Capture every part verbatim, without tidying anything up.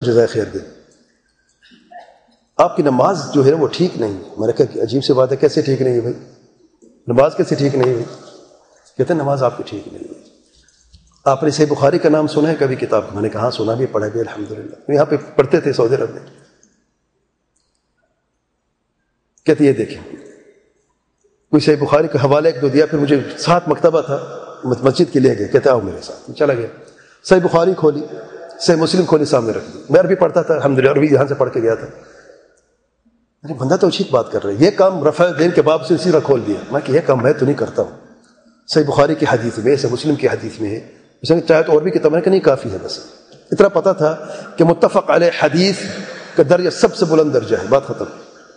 جزائے خیر دے. آپ کی نماز جو ہے نا وہ ٹھیک نہیں. میں نے کہا کہ عجیب سی بات ہے, کیسے ٹھیک نہیں ہے بھائی؟ نماز کیسے ٹھیک نہیں ہوئی؟ کہتے ہیں نماز آپ کی ٹھیک نہیں ہوئی. آپ نے صحیح بخاری کا نام سنا ہے کبھی کتاب؟ میں نے کہا ہاں سنا بھی, پڑھا بھی الحمدللہ, یہاں پہ پڑھتے تھے سعودی عرب میں. کہتے یہ دیکھیں, کوئی صحیح بخاری کا حوالہ ایک دو دیا, پھر مجھے ساتھ مکتبہ تھا, مسجد کے لے گئے, کہتے آؤ میرے ساتھ. چلا گیا, صحیح بخاری کھولی, صحیح مسلم کھولی, سامنے رکھ دی. میں عربی پڑھتا تھا الحمدللہ, عربی یہاں سے پڑھ کے گیا تھا. ارے بندہ تو ٹھیک بات کر رہا ہے, یہ کام رفع دین کے باب سے سیدھا کھول دیا. میں کہ یہ کام میں تو نہیں کرتا ہوں, صحیح بخاری کی حدیث میں, صحیح مسلم کی حدیث میں ہے. اس نے چاہے تو اور بھی کتاب ہے کہ نہیں کافی ہے, بس اتنا پتا تھا کہ متفق علیہ حدیث کا درجہ سب سے بلند درجہ ہے, بات ختم.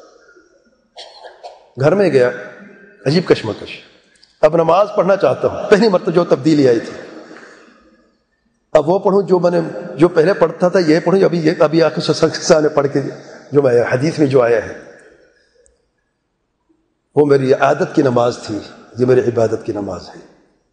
گھر میں گیا, عجیب کشمکش. اب نماز پڑھنا چاہتا ہوں, پہلی مرتبہ جو تبدیلی آئی تھی. اب وہ پڑھوں جو میں نے جو پہلے پڑھتا تھا, یہ پڑھوں ابھی یہ ابھی آخر سامنے پڑھ کے جو میں حدیث میں جو آیا ہے. وہ میری عادت کی نماز تھی, یہ میری عبادت کی نماز ہے.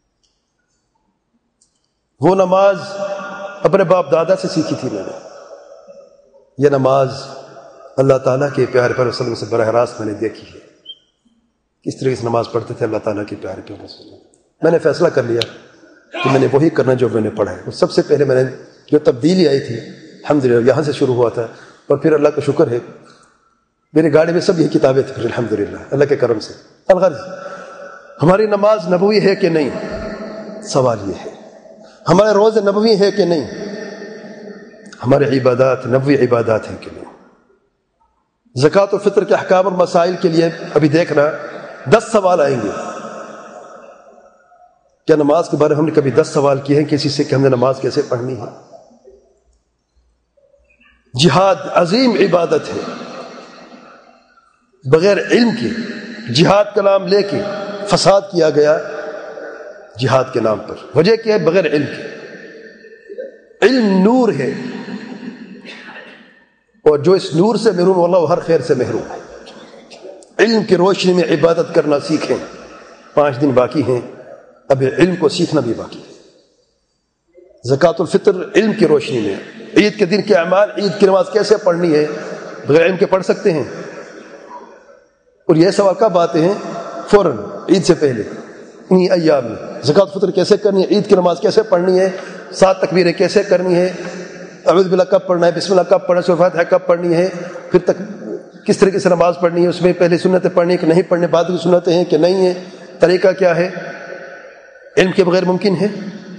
وہ نماز اپنے باپ دادا سے سیکھی تھی میں نے. یہ نماز اللہ تعالیٰ کے پیارے پیارے وسلم سے براہ راست میں نے دیکھی ہے, کس طرح سے نماز پڑھتے تھے اللہ تعالیٰ کے پیارے پیارے وسلم. میں نے فیصلہ کر لیا کہ میں نے وہی کرنا جو میں نے پڑھا ہے. سب سے پہلے میں نے جو تبدیلی آئی تھی الحمدللہ یہاں سے شروع ہوا تھا, اور پھر اللہ کا شکر ہے میری گاڑی میں سب یہ کتابیں تھیں پھر الحمدللہ اللہ کے کرم سے. الغرض ہماری نماز نبوی ہے کہ نہیں, سوال یہ ہے. ہمارے روزے نبوی ہے کہ نہیں, ہمارے عبادات نبوی عبادات ہیں کہ نہیں. زکوٰۃ و فطر کے احکام اور مسائل کے لیے ابھی دیکھنا دس سوال آئیں گے. کیا نماز کے بارے میں ہم نے کبھی دس سوال کیے ہیں کسی سے کہ ہم نے نماز کیسے پڑھنی ہے؟ جہاد عظیم عبادت ہے, بغیر علم کے جہاد کا نام لے کے فساد کیا گیا جہاد کے نام پر. وجہ کیا ہے؟ بغیر علم کے. علم نور ہے, اور جو اس نور سے محروم اللہ وہ ہر خیر سے محروم ہے. علم کی روشنی میں عبادت کرنا سیکھیں. پانچ دن باقی ہیں, اب علم کو سیکھنا بھی باقی ہے. زکوٰۃ الفطر علم کی روشنی میں. عید کے دن کے اعمال, عید کی نماز کیسے پڑھنی ہے, بغیر علم کے پڑھ سکتے ہیں؟ اور یہ سوال کب آتے ہیں؟ فوراً عید سے پہلے, انہی ایام میں. زکوٰۃ الفطر کیسے کرنی ہے, عید کی نماز کیسے پڑھنی ہے, سات تکبیریں کیسے کرنی ہے, اعوذ باللہ کب پڑھنا ہے, بسم اللہ کب پڑھنا ہے, سورۃ فاتحہ کب پڑھنی ہے, پھر تک کس طریقے سے نماز پڑھنی ہے, اس میں پہلے سنتیں پڑھنی ہے کہ نہیں پڑھنے, بعد کی سنتیں ہیں کہ نہیں ہیں, طریقہ کیا ہے. علم کے بغیر ممکن ہے؟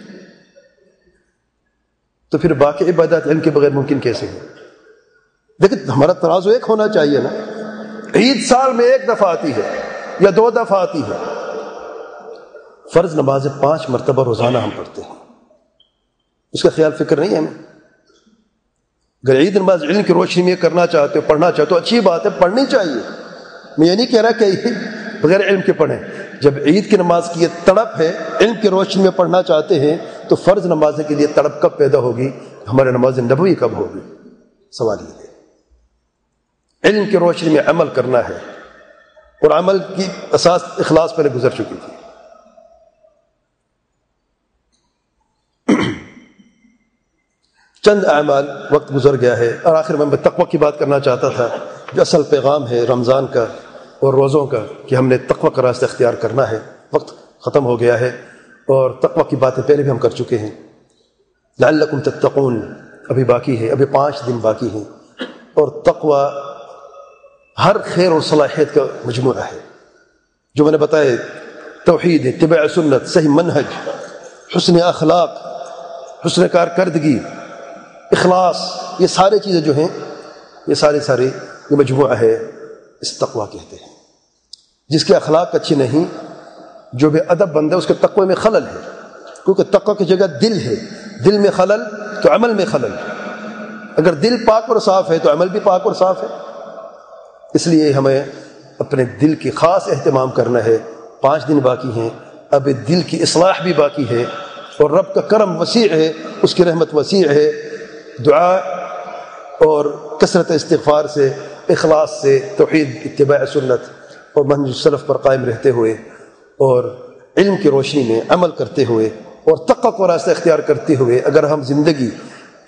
تو پھر باقی عبادات علم کے بغیر ممکن کیسے ہیں؟ لیکن ہمارا ترازو ایک ہونا چاہیے نا. عید سال میں ایک دفعہ آتی ہے یا دو دفعہ آتی ہے. فرض نمازیں پانچ مرتبہ روزانہ ہم پڑھتے ہیں, اس کا خیال فکر نہیں ہے ہمیں. اگر عید نماز علم کی روشنی میں کرنا چاہتے ہو, پڑھنا چاہتے ہو, اچھی بات ہے, پڑھنی چاہیے. میں یہ نہیں کہہ رہا کہ بغیر علم کے پڑھیں. جب عید کی نماز کی یہ تڑپ ہے, علم کی روشنی میں پڑھنا چاہتے ہیں, تو فرض نمازیں کے لیے تڑپ کب پیدا ہوگی, ہمارے نماز نبوی کب ہوگی؟ سوال یہ ہے. علم کی روشنی میں عمل کرنا ہے, اور عمل کی اساس اخلاص پہلے گزر چکی تھی. چند اعمال, وقت گزر گیا ہے, اور آخر میں تقوی کی بات کرنا چاہتا تھا, جو اصل پیغام ہے رمضان کا اور روزوں کا, کہ ہم نے تقوی کا راستہ اختیار کرنا ہے. وقت ختم ہو گیا ہے, اور تقوی کی باتیں پہلے بھی ہم کر چکے ہیں. لعلکم تتقون ابھی باقی ہے, ابھی پانچ دن باقی ہیں. اور تقوی ہر خیر اور صلاحیت کا مجموعہ ہے, جو میں نے بتایا, توحید, اتباع سنت, صحیح منہج, حسن اخلاق, حسن کارکردگی, اخلاص, یہ سارے چیزیں جو ہیں, یہ سارے سارے یہ مجموعہ ہے, اس تقوی کہتے ہیں. جس کے اخلاق اچھی نہیں, جو بے ادب بندہ, اس کے تقوی میں خلل ہے, کیونکہ تقوی کی جگہ دل ہے. دل میں خلل تو عمل میں خلل. اگر دل پاک اور صاف ہے تو عمل بھی پاک اور صاف ہے. اس لیے ہمیں اپنے دل کی خاص اہتمام کرنا ہے. پانچ دن باقی ہیں, اب دل کی اصلاح بھی باقی ہے, اور رب کا کرم وسیع ہے, اس کی رحمت وسیع ہے. دعا اور کثرت استغفار سے, اخلاص سے, توحید, اتباع سنت اور منہج سلف پر قائم رہتے ہوئے, اور علم کی روشنی میں عمل کرتے ہوئے, اور تقوی کو راستہ اختیار کرتے ہوئے, اگر ہم زندگی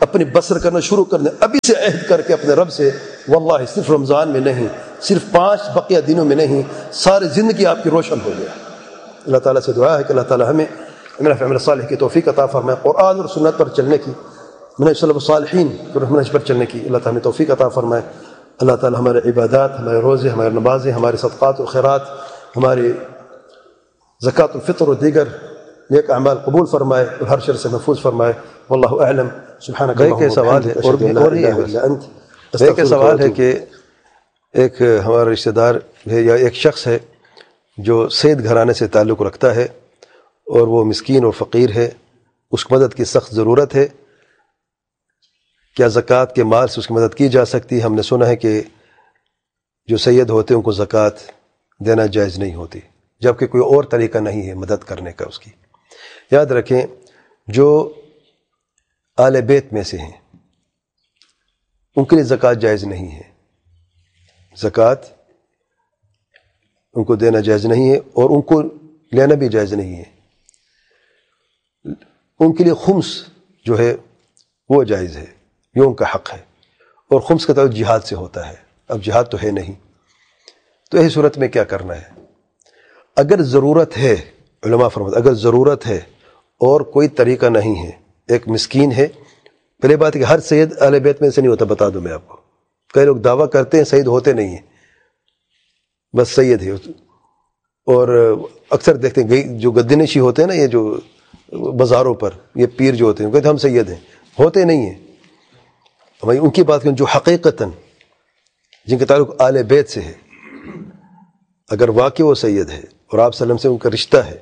اپنی بسر کرنا شروع کر دیں ابھی سے، عہد کر کے اپنے رب سے، واللہ صرف رمضان میں نہیں، صرف پانچ بقیہ دنوں میں نہیں، ساری زندگی آپ کی روشن ہو گیا۔ اللہ تعالیٰ سے دعا ہے کہ اللہ تعالیٰ ہمیں عمل عمل صالح کی توفیق عطا فرمائے، قرآن اور سنت پر چلنے کی، منہج سلف الصالحین منہج پر چلنے کی اللہ تعالیٰ ہمیں توفیق عطا فرمائے۔ اللہ تعالیٰ ہمارے عبادات، ہمارے روزے، ہمارے نمازیں، ہمارے صدقات و خیرات، ہمارے زکوٰۃ الفطر و دیگر نیک اعمال قبول فرمائے اور ہر شر سے محفوظ فرمائے۔ واللہ اعلم۔ سبحانک اللہم سوال ہے اور بھی اور یہ ایک سوال ہے کہ ایک ہمارا رشتہ دار ہے یا ایک شخص ہے جو سید گھرانے سے تعلق رکھتا ہے اور وہ مسکین اور فقیر ہے، اس کی مدد کی سخت ضرورت ہے، کیا زکوٰۃ کے مال سے اس کی مدد کی جا سکتی ہے؟ ہم نے سنا ہے کہ جو سید ہوتے ہیں ان کو زکوٰۃ دینا جائز نہیں ہوتی، جبکہ کوئی اور طریقہ نہیں ہے مدد کرنے کا اس کی۔ یاد رکھیں جو آل بیت میں سے ہیں ان کے لیے زکوٰۃ جائز نہیں ہے، زکوٰۃ ان کو دینا جائز نہیں ہے اور ان کو لینا بھی جائز نہیں ہے۔ ان کے لیے خمس جو ہے وہ جائز ہے، یہ ان کا حق ہے، اور خمس کا تعلق جہاد سے ہوتا ہے۔ اب جہاد تو ہے نہیں، تو ایسی صورت میں کیا کرنا ہے؟ اگر ضرورت ہے، علماء فرماتے اگر ضرورت ہے اور کوئی طریقہ نہیں ہے، ایک مسکین ہے، پہلے بات ہے کہ ہر سید اہل بیت میں سے نہیں ہوتا، بتا دوں میں آپ کو، کئی لوگ دعویٰ کرتے ہیں سید ہوتے نہیں ہیں، بس سید ہے۔ اور اکثر دیکھتے ہیں جو گدنشی ہوتے ہیں نا، یہ جو بازاروں پر یہ پیر جو ہوتے ہیں کہتے ہیں ہم سید ہیں، ہوتے نہیں ہیں۔ ہمیں ان کی بات کریں جو حقیقتاً جن کے تعلق اہل بیت سے ہے، اگر واقعی وہ سید ہے اور آپ صلی اللہ علیہ وسلم سے ان کا رشتہ ہے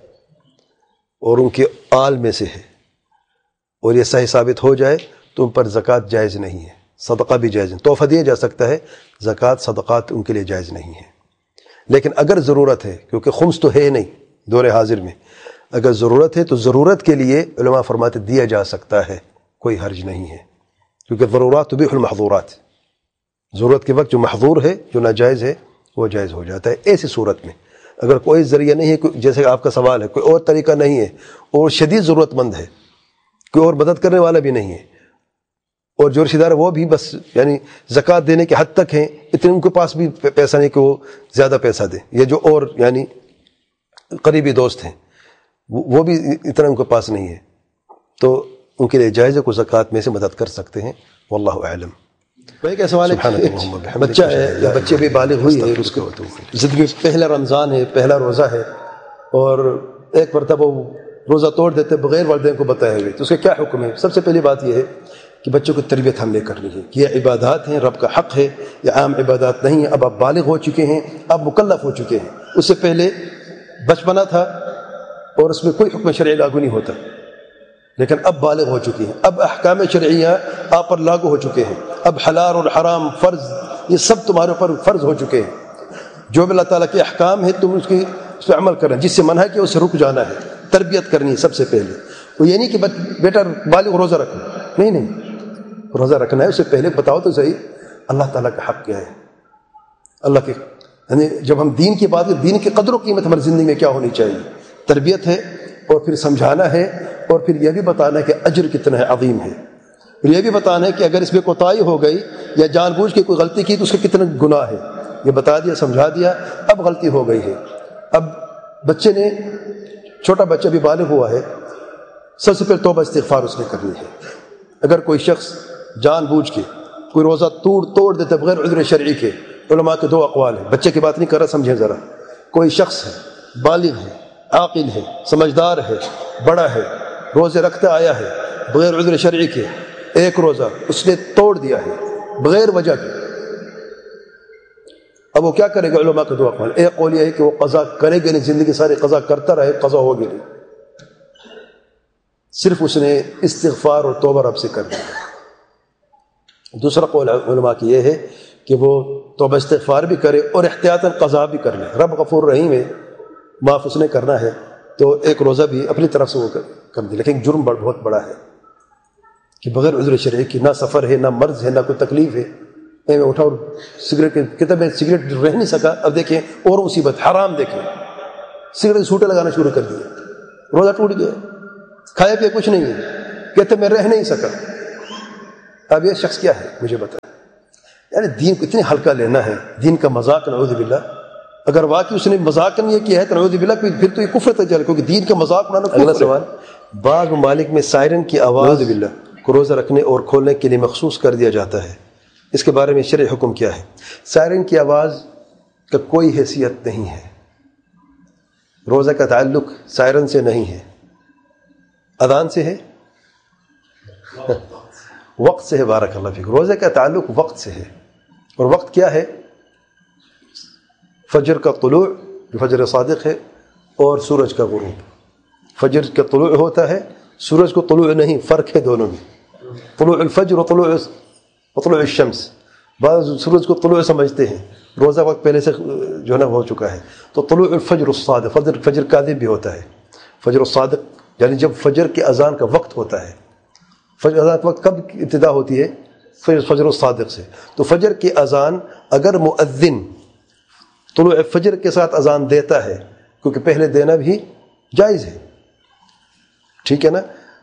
اور ان کے آل میں سے ہے اور یہ صحیح ثابت ہو جائے تو ان پر زکوٰۃ جائز نہیں ہے، صدقہ بھی جائز نہیں، تحفہ دیا جا سکتا ہے، زکوٰۃ صدقات ان کے لیے جائز نہیں ہے۔ لیکن اگر ضرورت ہے، کیونکہ خمس تو ہے نہیں دور حاضر میں، اگر ضرورت ہے تو ضرورت کے لیے علماء فرماتے دیا جا سکتا ہے، کوئی حرج نہیں ہے، کیونکہ ضرورات تبیح المحظورات، ضرورت کے وقت جو محظور ہے، جو ناجائز ہے، وہ جائز ہو جاتا ہے۔ ایسی صورت میں اگر کوئی ذریعہ نہیں ہے، جیسے آپ کا سوال ہے، کوئی اور طریقہ نہیں ہے اور شدید ضرورت مند ہے، کوئی اور مدد کرنے والا بھی نہیں ہے، اور جو رشتہ دار وہ بھی بس یعنی زکوٰۃ دینے کے حد تک ہیں، اتنے ان کے پاس بھی پیسہ نہیں کہ وہ زیادہ پیسہ دیں، یہ جو اور یعنی قریبی دوست ہیں وہ بھی اتنا ان کے پاس نہیں ہے، تو ان کے لیے جائز ہے کو زکوٰۃ میں سے مدد کر سکتے ہیں۔ واللہ اعلم۔ بھائی کیا سوال ہے، بچہ ہے یا بچے بھی بالغ ہوئی ہے، اس کو زندگی پہلا رمضان ہے، پہلا روزہ ہے، اور ایک مرتبہ وہ روزہ توڑ دیتے بغیر والدین کو بتائے ہوئے، تو اس کا کیا حکم ہے؟ سب سے پہلی بات یہ ہے کہ بچوں کو تربیت ہم نے کرنی ہے کہ یہ عبادات ہیں، رب کا حق ہے، یہ عام عبادات نہیں ہیں۔ اب آپ بالغ ہو چکے ہیں، آپ مکلف ہو چکے ہیں، اس سے پہلے بچپنا تھا اور اس میں کوئی حکم شرعی لاگو نہیں ہوتا، لیکن اب بالغ ہو چکی ہیں، اب احکام شرعیہ آپ پر لاگو ہو چکے ہیں، اب حلال اور حرام، فرض، یہ سب تمہارے اوپر فرض ہو چکے ہیں۔ جو بھی اللہ تعالیٰ کے احکام ہیں تم اس کی اس پہ عمل کرنا، جس سے منع ہے کہ اسے رک جانا ہے، تربیت کرنی ہے سب سے پہلے۔ وہ یہ نہیں کہ بیٹا بالغ روزہ رکھو، نہیں نہیں، روزہ رکھنا ہے، اس سے پہلے بتاؤ تو صحیح اللہ تعالیٰ کا حق کیا ہے، اللہ کے یعنی جب ہم دین کی بات کریں، دین کی قدر و قیمت ہماری زندگی میں کیا ہونی چاہیے، تربیت ہے، اور پھر سمجھانا ہے، اور پھر یہ بھی بتانا ہے کہ اجر کتنا ہے، عظیم ہے، اور یہ بھی بتانا ہے کہ اگر اس میں کوتاہی ہو گئی یا جان بوجھ کے کوئی غلطی کی تو اس کا کتنا گناہ ہے، یہ بتا دیا، سمجھا دیا۔ اب غلطی ہو گئی ہے، اب بچے نے، چھوٹا بچہ بھی بالغ ہوا ہے، سب سے پہلے توبہ استغفار اس نے کرنی ہے۔ اگر کوئی شخص جان بوجھ کے کوئی روزہ توڑ توڑ دیتا بغیر عذر شرعی کے، علماء کے دو اقوال ہیں، بچے کی بات نہیں کر رہا، سمجھیں ذرا، کوئی شخص ہے، بالغ ہے، عاقل ہے، سمجھدار ہے، بڑا ہے، روزے رکھتا آیا ہے بغیر عذر شرعی کے، ایک روزہ اس نے توڑ دیا ہے بغیر وجہ کے، اب وہ کیا کرے گا؟ علماء کے دو اقوال، ایک قول یہ ہے کہ وہ قضا کرے گا نہیں، زندگی ساری قضا کرتا رہے، قضا ہوگی نہیں، صرف اس نے استغفار اور توبہ رب سے کر دیا۔ دوسرا قول علماء کی یہ ہے کہ وہ توبہ استغفار بھی کرے اور احتیاطاً قضا بھی کر لے، رب غفور رحیم ہے، معاف اس نے کرنا ہے، تو ایک روزہ بھی اپنی طرف سے وہ کر دے، لیکن جرم بہت بڑا ہے کہ بغیر عذر شرعی کی، نہ سفر ہے، نہ مرض ہے، نہ کوئی تکلیف ہے، اے میں اٹھا اور سگریٹ کے کتاب میں سگریٹ رہ نہیں سکا، اب دیکھیں اور مصیبت، حرام دیکھیں، سگریٹ سوٹے لگانا شروع کر دیے، روزہ ٹوٹ گیا، کھایا پیا کچھ نہیں ہے، کہتے میں رہ نہیں سکا، اب یہ شخص کیا ہے مجھے بتائیں؟ یعنی دین کو اتنے ہلکا لینا ہے، دین کا مذاق، نعوذ باللہ۔ اگر واقعی اس نے مذاق نہیں کیا ہے تو نعوذ باللہ پھر تو یہ کفر تک چلے، کیونکہ دین کا مذاق بنانا کفر ہے۔ اگلا سوال، بعض ممالک میں سائرن کی آواز کو روزہ رکھنے اور کھولنے کے لیے مخصوص کر دیا جاتا ہے، اس کے بارے میں شرعی حکم کیا ہے؟ سائرن کی آواز کا کوئی حیثیت نہیں ہے، روزہ کا تعلق سائرن سے نہیں ہے، اذان سے ہے، وقت سے ہے۔ بارک اللہ فیک۔ روزے کا تعلق وقت سے ہے، اور وقت کیا ہے؟ فجر کا طلوع جو فجر صادق ہے، اور سورج کا غروب۔ فجر کا طلوع ہوتا ہے، سورج کو طلوع نہیں، فرق ہے دونوں میں، طلوع الفجر و طلوع و طلوع الشمس۔ بعض سورج کو طلوع سمجھتے ہیں، روزہ وقت پہلے سے جو ہے نا ہو چکا ہے، تو طلوع الفجر الصادق، فجر فجر کاذب بھی ہوتا ہے، فجر الصادق یعنی جب فجر کی اذان کا وقت ہوتا ہے۔ فجر اذان کا وقت کب ابتدا ہوتی ہے؟ فجر فجر الصادق سے۔ تو فجر کی اذان اگر مؤذن طلوع فجر کے ساتھ اذان دیتا ہے، کیونکہ پہلے دینا بھی جائز ہے، ٹھیک ہے نا؟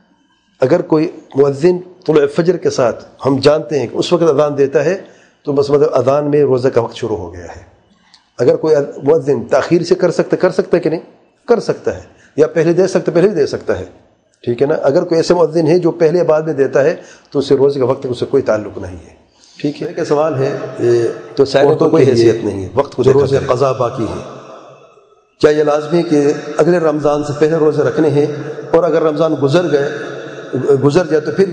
اگر کوئی مؤذن طلوع فجر کے ساتھ، ہم جانتے ہیں کہ اس وقت اذان دیتا ہے، تو بس مطلب اذان میں روزہ کا وقت شروع ہو گیا ہے۔ اگر کوئی مؤذن تاخیر سے کر سکتا کر سکتا ہے کہ نہیں؟ کر سکتا ہے، یا پہلے دے سکتا پہلے بھی دے سکتا ہے، ٹھیک ہے نا؟ اگر کوئی ایسے مؤذن ہے جو پہلے بعد میں دیتا ہے تو اسے روزے کا وقت اس سے کوئی تعلق نہیں ہے، ٹھیک ہے؟ ایک سوال ہے، تو سائرن کو کوئی حیثیت نہیں ہے، وقت کو جو روزے قضا باقی ہے، کیا یہ لازمی کہ اگلے رمضان سے پہلے روزے رکھنے ہیں، اور اگر رمضان گزر گئے گزر جائے تو پھر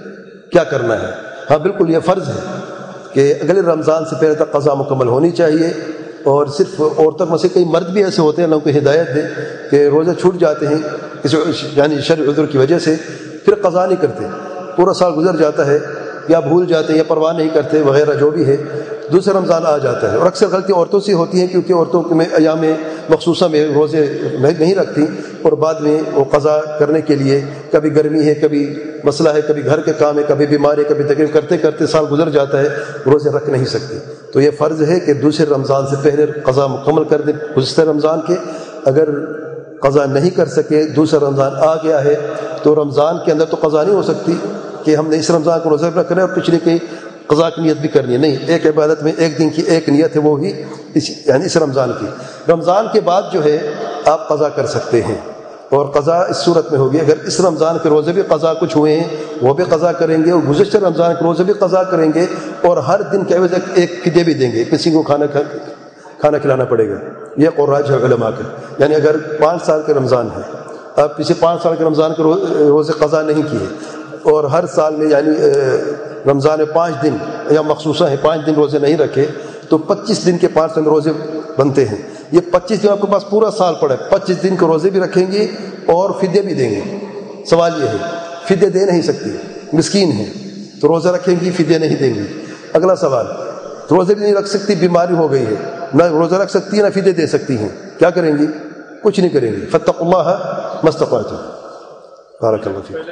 کیا کرنا ہے؟ ہاں بالکل، یہ فرض ہے کہ اگلے رمضان سے پہلے تک قضا مکمل ہونی چاہیے، اور صرف عورتوں میں سے کئی مرد بھی ایسے ہوتے ہیں، اللہ کو ہدایت دے، کہ روزے چھوٹ جاتے ہیں کسی یعنی شرعی عذر کی وجہ سے، پھر قضا نہیں کرتے، پورا سال گزر جاتا ہے، یا بھول جاتے ہیں یا پرواہ نہیں کرتے وغیرہ جو بھی ہے، دوسرا رمضان آ جاتا ہے۔ اور اکثر غلطی عورتوں سے ہوتی ہیں، کیونکہ عورتوں میں ایام مخصوصہ میں روزے نہیں رکھتی، اور بعد میں وہ قضا کرنے کے لیے کبھی گرمی ہے، کبھی مسئلہ ہے، کبھی گھر کے کام ہے، کبھی بیماری، کبھی تکلیف، کرتے کرتے سال گزر جاتا ہے، روزے رکھ نہیں سکتی۔ تو یہ فرض ہے کہ دوسرے رمضان سے پہلے قضا مکمل کر دیں گزشتہ رمضان کے۔ اگر قضا نہیں کر سکے، دوسرا رمضان آ گیا ہے، تو رمضان کے اندر تو قضا نہیں ہو سکتی کہ ہم نے اس رمضان کو روزہ رکھنا ہے اور پچھلے کی قضا کی نیت بھی کرنی ہے، نہیں، ایک عبادت میں ایک دن کی ایک نیت ہے، وہ ہی اس یعنی اس رمضان کی۔ رمضان کے بعد جو ہے آپ قضا کر سکتے ہیں، اور قضا اس صورت میں ہوگی، اگر اس رمضان کے روزے بھی قضا کچھ ہوئے ہیں وہ بھی قضا کریں گے، اور گزشتہ رمضان کے روزے بھی قضا کریں گے، اور ہر دن کے عوض ایک فدیہ بھی دیں گے، کسی کو کھانا کھانا کھلانا پڑے گا۔ یہ قراج ہے علماء کا، یعنی اگر پانچ سال کے رمضان ہے، آپ پچھلے پانچ سال کے رمضان کے روزے قضا نہیں کیے، اور ہر سال میں یعنی رمضان میں پانچ دن یا مخصوصہ ہے پانچ دن روزے نہیں رکھے، تو پچیس دن کے پانچ دن روزے بنتے ہیں۔ یہ پچیس دن آپ کے پاس پورا سال پڑا ہے، پچیس دن کے روزے بھی رکھیں گے اور فدیہ بھی دیں گے۔ سوال یہ ہے، فدیہ دے نہیں سکتی، مسکین ہے تو روزہ رکھیں گی، فدیہ نہیں دیں گی۔ اگلا سوال، روزے بھی نہیں رکھ سکتی، بیماری ہو گئی ہے، نہ روزہ رکھ سکتی ہے نہ فدیہ دے سکتی ہیں، کیا کریں گی؟ کچھ نہیں کریں گی۔ فاتقوا اللہ ما استطعتم۔ بارک اللہ فیک۔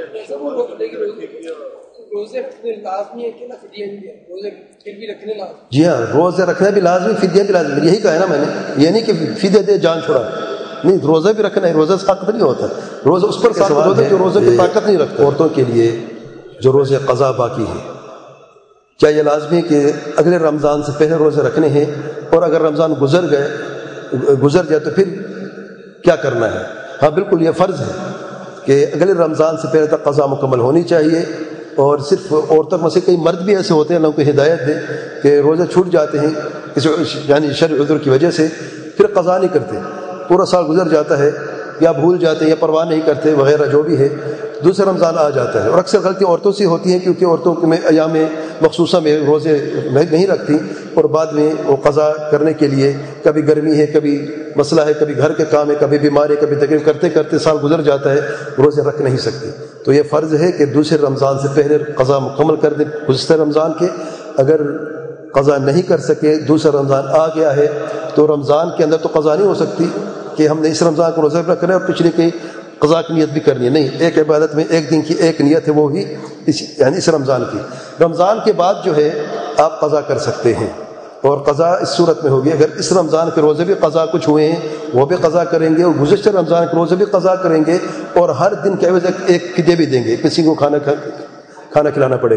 جی ہاں، روزے رکھنا بھی لازمی، فدیہ بھی لازمی، یہی کہا ہے نا میں نے، یہ نہیں کہ فدیہ دے جان چھڑا، نہیں، روزہ بھی رکھنا ہے، روزہ ساقط نہیں ہوتا، روزہ اس پر ساقط ہوتا ہے جو روزے کی طاقت نہیں رکھتا۔ عورتوں کے لیے جو روزے قضا باقی ہے، کیا یہ لازمی ہے کہ اگلے رمضان سے پہلے روزے رکھنے ہیں، اور اگر رمضان گزر گئے گزر جائے تو پھر کیا کرنا ہے؟ ہاں بالکل، یہ فرض ہے کہ اگلے رمضان سے پہلے تک قضا مکمل ہونی چاہیے، اور صرف عورتوں میں سے کئی مرد بھی ایسے ہوتے ہیں، اللہ کو ہدایت دے، کہ روزے چھوٹ جاتے ہیں کسی یعنی شرعی عذر کی وجہ سے، پھر قضا نہیں کرتے، پورا سال گزر جاتا ہے، یا بھول جاتے ہیں یا پرواہ نہیں کرتے وغیرہ جو بھی ہے، دوسرا رمضان آ جاتا ہے۔ اور اکثر غلطی عورتوں سے ہوتی ہیں، کیونکہ عورتوں میں ایام مخصوصہ میں روزے نہیں رکھتی، اور بعد میں وہ قضا کرنے کے لیے کبھی گرمی ہے، کبھی مسئلہ ہے، کبھی گھر کے کام ہے، کبھی بیماری، کبھی تکلیف، کرتے کرتے سال گزر جاتا ہے، روزے رکھ نہیں سکتی۔ تو یہ فرض ہے کہ دوسرے رمضان سے پہلے قضا مکمل کر دیں گزشتہ رمضان کے۔ اگر قضا نہیں کر سکے، دوسرا رمضان آ گیا ہے، تو رمضان کے اندر تو قضا نہیں ہو سکتی کہ ہم نے اس رمضان کو روزہ رکھنا ہے اور پچھلے کی قضا کی نیت بھی کرنی ہے، نہیں، ایک عبادت میں ایک دن کی ایک نیت ہے، وہ ہی اس یعنی اس رمضان کی۔ رمضان کے بعد جو ہے آپ قضا کر سکتے ہیں، اور قضا اس صورت میں ہوگی، اگر اس رمضان کے روزے بھی قضا کچھ ہوئے ہیں وہ بھی قضا کریں گے، اور گزشتہ رمضان کے روزے بھی قضا کریں گے، اور ہر دن کے عوض ایک فدیہ بھی دیں گے، کسی کو کھانا کھانا کھلانا پڑے گا۔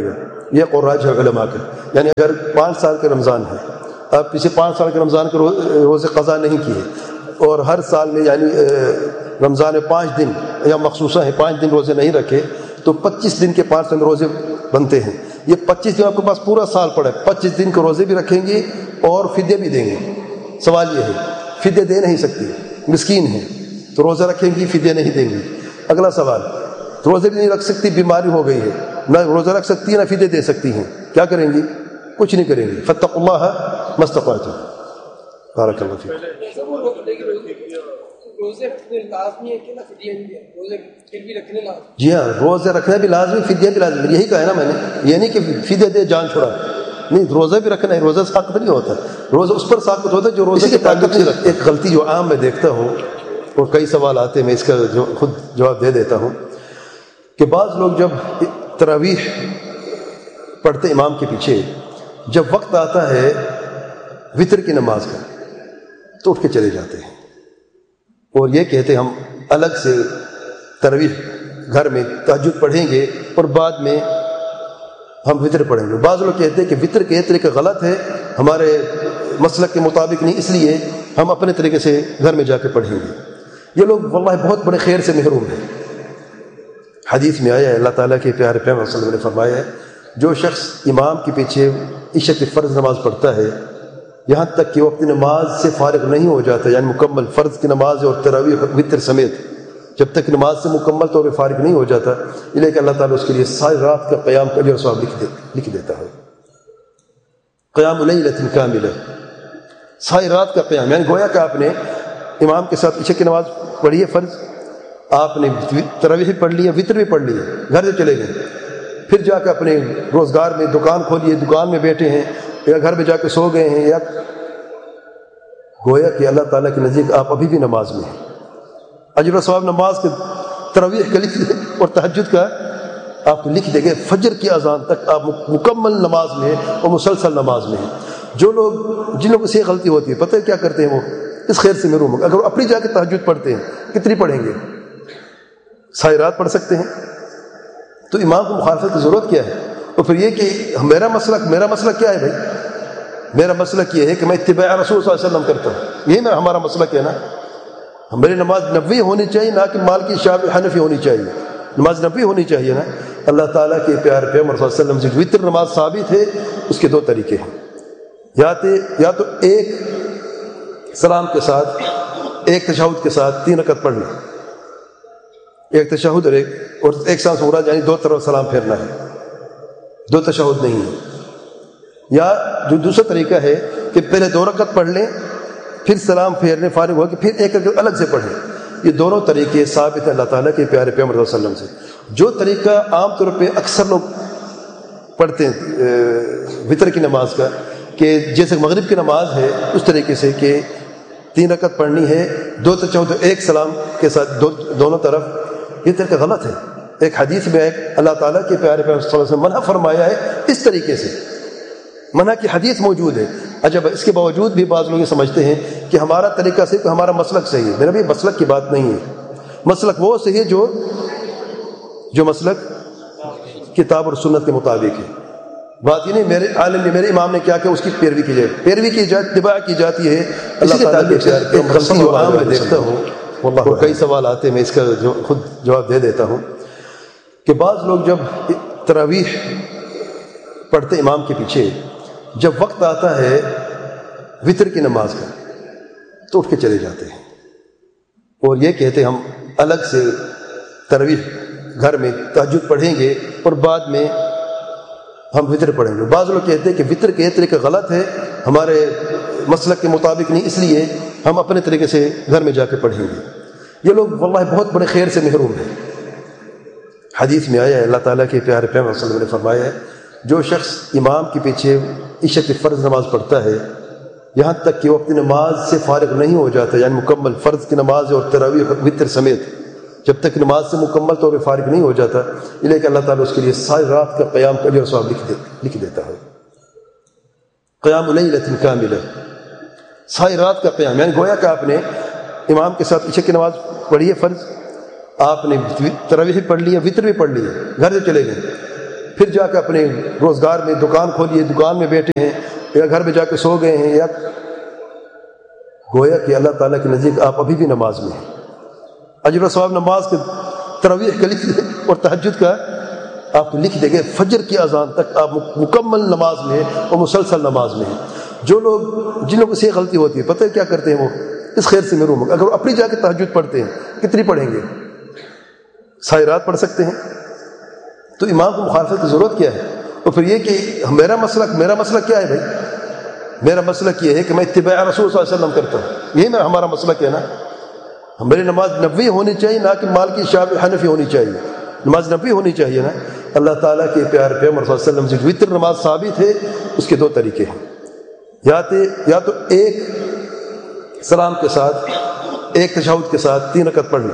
یہ قراج ہے علماء کا، یعنی اگر پانچ سال کے رمضان ہے، آپ پچھلے پانچ سال کے رمضان کے روزے قضا نہیں کیے اور ہر سال میں یعنی رمضان میں پانچ دن یا مخصوصہ ہے پانچ دن روزے نہیں رکھے تو پچیس دن کے پانچ سال میں روزے بنتے ہیں۔ یہ پچیس دن آپ کے پاس پورا سال پڑا ہے، پچیس دن کے روزے بھی رکھیں گے اور فدیے بھی دیں گے۔ سوال یہ ہے فدیے دے نہیں سکتی، مسکین ہے تو روزہ رکھیں گی، فدیے نہیں دیں گی۔ اگلا سوال، روزے بھی نہیں رکھ سکتی، بیماری ہو گئی ہے، نہ روزہ رکھ سکتی ہے نہ فدیے دے سکتی ہیں، کیا کریں گی؟ کچھ نہیں کریں گی۔ فاتقوا اللہ ما استطعتم۔ بارک اللہ فیک۔ روزے رکھنے لازمی ہے کہ نہ فدیے بھی ہے؟ روزے پھر بھی رکھنے لازمی؟ جی ہاں، روزے رکھنا بھی لازمی، فدیہ بھی لازمی، یہی کہا ہے نا میں نے، یہ نہیں کہ فدیہ دے جان چھوڑا، نہیں، روزہ بھی رکھنا ہے، روزہ ثابت نہیں ہوتا، روزہ اس پر ثابت ہوتا ہے جو روزے کی طاقت نہیں رکھتا۔ ایک غلطی جو عام میں دیکھتا ہوں اور کئی سوال آتے ہیں، میں اس کا جو خود جواب دے دیتا ہوں کہ بعض لوگ جب تراویح پڑھتے امام کے پیچھے، جب وقت آتا ہے وطر کی نماز کا تو اٹھ کے چلے جاتے ہیں اور یہ کہتے ہیں ہم الگ سے تراویح گھر میں تہجد پڑھیں گے اور بعد میں ہم وطر پڑھیں گے۔ بعض لوگ کہتے ہیں کہ وطر کے طریقہ غلط ہے، ہمارے مسلک کے مطابق نہیں، اس لیے ہم اپنے طریقے سے گھر میں جا کے پڑھیں گے۔ یہ لوگ واللہ بہت بڑے خیر سے محروم ہیں۔ حدیث میں آیا ہے، اللہ تعالیٰ کے پیارے پیغمبر صلی اللہ علیہ وسلم نے فرمایا ہے، جو شخص امام کے پیچھے عشاء کی فرض نماز پڑھتا ہے یہاں تک کہ وہ اپنی نماز سے فارغ نہیں ہو جاتا، یعنی مکمل فرض کی نماز اور تراویح وطر سمیت جب تک نماز سے مکمل طور پہ فارغ نہیں ہو جاتا، یہ لے کہ اللہ تعالیٰ اس کے لیے ساری رات کا قیام کا اجر و ثواب لکھ دے لکھ دیتا ہے۔ قیام لیلۃ کاملہ، ساری رات کا قیام، یعنی گویا کہ آپ نے امام کے ساتھ عشاء کی نماز پڑھی ہے فرض، آپ نے تراویح پڑھ لی ہے، وطر بھی پڑھ لی ہے، گھر سے چلے گئے، پھر جا کے اپنے روزگار میں دکان کھولی ہے، دکان میں بیٹھے ہیں یا گھر میں جا کے سو گئے ہیں، یا گویا کہ اللہ تعالیٰ کے نزدیک آپ ابھی بھی نماز میں ہیں۔ اجر و ثواب نماز کے تراویح کا لکھ دیں اور تہجد کا آپ لکھ دیں گے، فجر کی اذان تک آپ مکمل نماز میں ہیں اور مسلسل نماز میں ہیں۔ جو لوگ جن لوگوں سے یہ غلطی ہوتی ہے، پتہ ہے کیا کرتے ہیں، وہ اس خیر سے محروم ہو، اگر وہ اپنی جا کے تہجد پڑھتے ہیں کتنی پڑھیں گے؟ ساری رات پڑھ سکتے ہیں، تو امام کو مخالفت کی ضرورت کیا ہے؟ اور پھر یہ کہ میرا مسلک میرا مسلک کیا ہے بھائی؟ میرا مسلک یہ ہے کہ میں اتباع رسول صلی اللہ علیہ وسلم کرتا ہوں، یہی میرا ہمارا مسلک ہے نا۔ ہماری نماز نبوی ہونی چاہیے، نہ کہ مالکی شافعی حنفی ہونی چاہیے، نماز نبوی ہونی چاہیے نا۔ اللہ تعالیٰ کے پیارے پیغمبر صلی اللہ علیہ وسلم سے وطر نماز ثابت ہے، اس کے دو طریقے ہیں، یا تو یا تو ایک سلام کے ساتھ، ایک تشہد کے ساتھ تین رکعت پڑھنا، ایک تشہد اور ایک اور ایک ساتھ سورہ، یعنی دو طرف سلام پھیرنا ہے، دو تشہد نہیں ہے۔ یا جو دوسرا طریقہ ہے کہ پہلے دو رکعت پڑھ لیں، پھر سلام پھیرنے فارغ ہو کے پھر ایک رکعت الگ سے پڑھیں۔ یہ دونوں طریقے ثابت ہیں اللہ تعالیٰ کے پیارے پیغمبر صلی اللہ علیہ وسلم سے۔ جو طریقہ عام طور پہ اکثر لوگ پڑھتے ہیں وطر کی نماز کا، کہ جیسے مغرب کی نماز ہے اس طریقے سے کہ تین رکعت پڑھنی ہے، دو تشہد ایک سلام کے ساتھ دو دونوں طرف، یہ طریقہ غلط ہے۔ ایک حدیث میں ایک اللہ تعالیٰ کے پیارے پیغمبر صلی اللہ علیہ وسلم منع فرمایا ہے اس طریقے سے، منع کی حدیث موجود ہے۔ اجب اس کے باوجود بھی بعض لوگ یہ سمجھتے ہیں کہ ہمارا طریقہ صحیح، ہمارا مسلک صحیح ہے۔ میرا بھی مسلک کی بات نہیں ہے، مسلک وہ صحیح ہے جو جو مسلک کتاب اور سنت کے مطابق ہے۔ بات یہ نہیں میرے عالم نے میرے امام نے کیا کہ اس کی پیروی کی جائے، پیروی کی جائے، اتباع کی جاتی ہے اللہ تعالیٰ کے پیارے پیغمبر۔ ایک غلطی جو عام میں دیکھتا ہوں اور کئی سوال آتے ہیں، میں اس کا جو خود جواب دے دیتا ہوں کہ بعض لوگ جب تراویح پڑھتے امام کے پیچھے، جب وقت آتا ہے وطر کی نماز کا تو اٹھ کے چلے جاتے ہیں اور یہ کہتے ہیں ہم الگ سے تراویح گھر میں تہجد پڑھیں گے اور بعد میں ہم وطر پڑھیں گے۔ بعض لوگ کہتے ہیں کہ وطر کے طریقہ غلط ہے، ہمارے مسلک کے مطابق نہیں، اس لیے ہم اپنے طریقے سے گھر میں جا کے پڑھیں گے۔ یہ لوگ واللہ بہت بڑے خیر سے محروم ہیں۔ حدیث میں آیا ہے، اللہ تعالیٰ کے پیارے پیغمبر صلی اللہ علیہ وسلم نے فرمایا ہے، جو شخص امام کے پیچھے عشاء کی فرض نماز پڑھتا ہے یہاں تک کہ وہ اپنی نماز سے فارغ نہیں ہو جاتا، یعنی مکمل فرض کی نماز اور تراویح وطر سمیت جب تک نماز سے مکمل طور پہ فارغ نہیں ہو جاتا، یہ لے کہ اللہ تعالیٰ اس کے لیے ساری رات کا قیام کا اجر و ثواب لکھ دے لکھ دیتا ہے۔ قیام لیلۃ کاملہ، ساری رات کا قیام، یعنی گویا کہ آپ نے امام کے ساتھ عشاء کی نماز پڑھی ہے فرض، آپ نے تراویح پڑھ لی ہے، وطر بھی پڑھ لی ہے، گھر سے چلے گئے، پھر جا کے اپنے روزگار میں دکان کھولیے، دکان میں بیٹھے ہیں، یا گھر میں جا کے سو گئے ہیں، یا گویا کہ اللہ تعالیٰ کے نزدیک آپ ابھی بھی نماز میں ہیں۔ اجر و ثواب نماز کے تراویح کا لکھ دیں اور تہجد کا آپ کو لکھ دیں گے، فجر کی اذان تک آپ مکمل نماز میں ہیں اور مسلسل نماز میں ہیں۔ جو لوگ جن لوگوں سے یہ غلطی ہوتی ہے، پتہ ہے کیا کرتے ہیں، وہ اس خیر سے محروم ہو۔ اگر وہ اپنی جا کے تہجد پڑھتے ہیں، کتنی پڑھیں گے؟ ساری رات پڑھ سکتے ہیں۔ تو امام کو مخالفت کی ضرورت کیا ہے؟ اور پھر یہ کہ میرا مسلک میرا مسلک کیا ہے بھائی؟ میرا مسلک یہ ہے کہ میں اتباع رسول صلی اللہ علیہ وسلم کرتا ہوں، یہی میرا ہمارا مسلک ہے نا۔ ہماری نماز نبوی ہونی چاہیے، نہ کہ مالکی شافعی حنفی ہونی چاہیے، نماز نبوی ہونی چاہیے نا۔ اللہ تعالیٰ کے پیارے پیغمبر صلی اللہ علیہ وسلم سے وتر نماز ثابت ہے، اس کے دو طریقے ہیں، یا تو یا تو ایک سلام کے ساتھ، ایک تشہد کے ساتھ تین رکعت پڑھنا،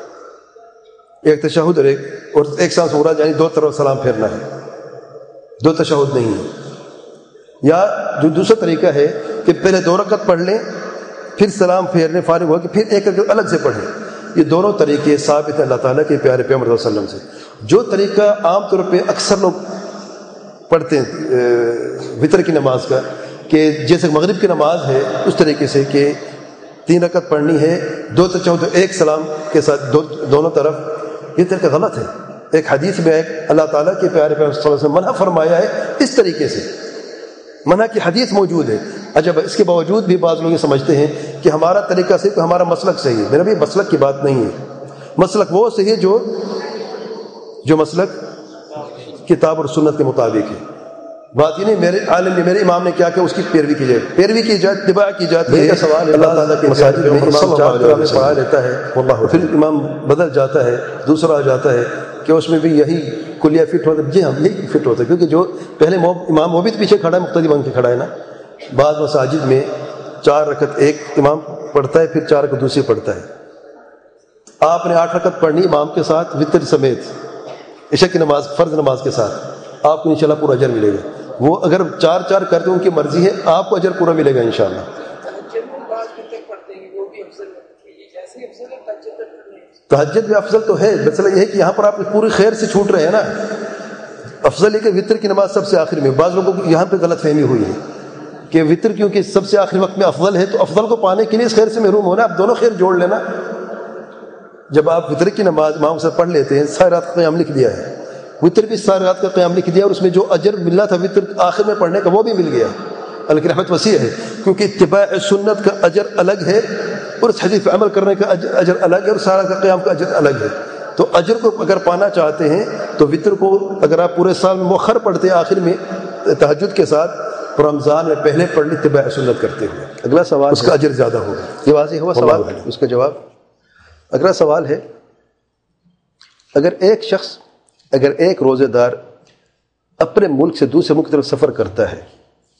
ایک تشہد اور ایک اور ایک سانس ہو رہا، یعنی دو طرف سلام پھیرنا ہے، دو تشہد نہیں ہے۔ یا جو دوسرا طریقہ ہے کہ پہلے دو رکعت پڑھ لیں، پھر سلام پھیرنے فارغ ہو کے پھر ایک رکعت الگ سے پڑھیں۔ یہ دونوں طریقے ثابت ہیں اللہ تعالیٰ کے پیارے پیغمبر صلی اللہ علیہ وسلم سے۔ جو طریقہ عام طور پہ اکثر لوگ پڑھتے ہیں وتر کی نماز کا، کہ جیسے مغرب کی نماز ہے اس طریقے سے کہ تین رکعت پڑھنی ہے، دو تشہد ایک سلام کے ساتھ دو دونوں طرف، یہ طریقہ غلط ہے۔ ایک حدیث میں ایک اللہ تعالیٰ کے پیارے پیغمبر صلی اللہ علیہ وسلم منع فرمایا ہے اس طریقے سے، منع کی حدیث موجود ہے۔ عجب، اس کے باوجود بھی بعض لوگ یہ سمجھتے ہیں کہ ہمارا طریقہ صحیح، کہ ہمارا مسلک صحیح ہے۔ میرا بھی مسلک کی بات نہیں ہے، مسلک وہ صحیح ہے جو جو مسلک کتاب اور سنت کے مطابق ہے۔ بات یہ نہیں میرے عالم نے میرے امام نے کیا کہ اس کی پیروی کی جائے، پیروی کی جائے، اتباع کی جاتی ہے۔ سوال اللہ تعالیٰ کے مساجد میں امام چار طرح میں پڑھا لیتا ہے، پھر امام بدل جاتا ہے، دوسرا آ جاتا ہے کہ اس میں بھی یہی کلیہ فٹ ہوتا ہے۔ جی ہاں، یہی فٹ ہوتا ہے، کیونکہ جو پہلے امام وہ بھی پیچھے کھڑا ہے، مقتدی بن کے کھڑا ہے نا۔ بعض مساجد میں چار رکعت ایک امام پڑھتا ہے، پھر چار رکعت دوسری پڑھتا ہے۔ آپ نے آٹھ رکعت پڑھنی امام کے ساتھ وتر سمیت، عشاء کی نماز فرض نماز کے ساتھ، آپ کو انشاءاللہ پورا اجر ملے گا۔ وہ اگر چار چار کرتے ان کی مرضی ہے، آپ کو اجر پورا ملے گا انشاءاللہ۔ تہجد بھی افضل تو ہے، مسئلہ یہ ہے کہ یہاں پر آپ پوری خیر سے چھوٹ رہے ہیں نا۔ افضل ہے کہ وتر کی نماز سب سے آخر میں، بعض لوگوں کو یہاں پہ غلط فہمی ہوئی ہے کہ وتر کیونکہ سب سے آخری وقت میں افضل ہے، تو افضل کو پانے کے لیے اس خیر سے محروم ہونا، آپ دونوں خیر جوڑ لینا۔ جب آپ وتر کی نماز امام سے پڑھ لیتے ہیں، ساری رات کا قیام لکھ دیا ہے، وتر بھی ساری رات کا قیام لکھ دیا، اور اس میں جو اجر ملا تھا وتر آخر میں پڑھنے کا وہ بھی مل گیا۔ اللہ کی رحمت وسیع ہے، کیونکہ اتباع سنت کا اجر الگ ہے اور اس حدیث پہ عمل کرنے کا اجر الگ ہے، اور سارا کا قیام کا اجر الگ ہے۔ تو اجر کو اگر پانا چاہتے ہیں تو وتر کو اگر آپ پورے سال میں مؤخر پڑھتے ہیں آخر میں تہجد کے ساتھ، رمضان میں پہلے پڑھنی اتباع سنت کرتے ہوئے، اگلا سوال اس کا اجر زیادہ ہوگا۔ یہ واضح ہوا سوال، اس کا جواب۔ اگلا سوال ہے، اگر ایک شخص اگر ایک روزے دار اپنے ملک سے دوسرے ملک کی طرف سفر کرتا ہے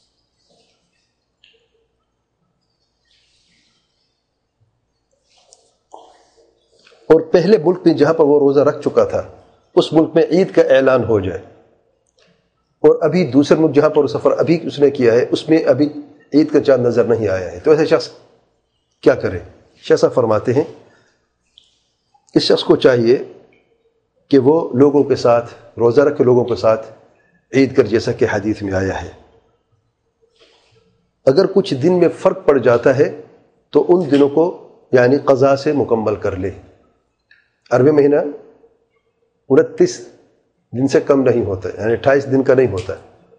اور پہلے ملک میں جہاں پر وہ روزہ رکھ چکا تھا اس ملک میں عید کا اعلان ہو جائے، اور ابھی دوسرے ملک جہاں پر وہ سفر ابھی اس نے کیا ہے اس میں ابھی عید کا چاند نظر نہیں آیا ہے، تو ایسے شخص کیا کرے؟ شیخ صاحب فرماتے ہیں اس شخص کو چاہیے کہ وہ لوگوں کے ساتھ روزہ رکھ کے لوگوں کے ساتھ عید کر، جیسا کہ حدیث میں آیا ہے۔ اگر کچھ دن میں فرق پڑ جاتا ہے تو ان دنوں کو یعنی قضاء سے مکمل کر لے۔ عربی مہینہ انتیس دن سے کم نہیں ہوتا، یعنی اٹھائیس دن کا نہیں ہوتا،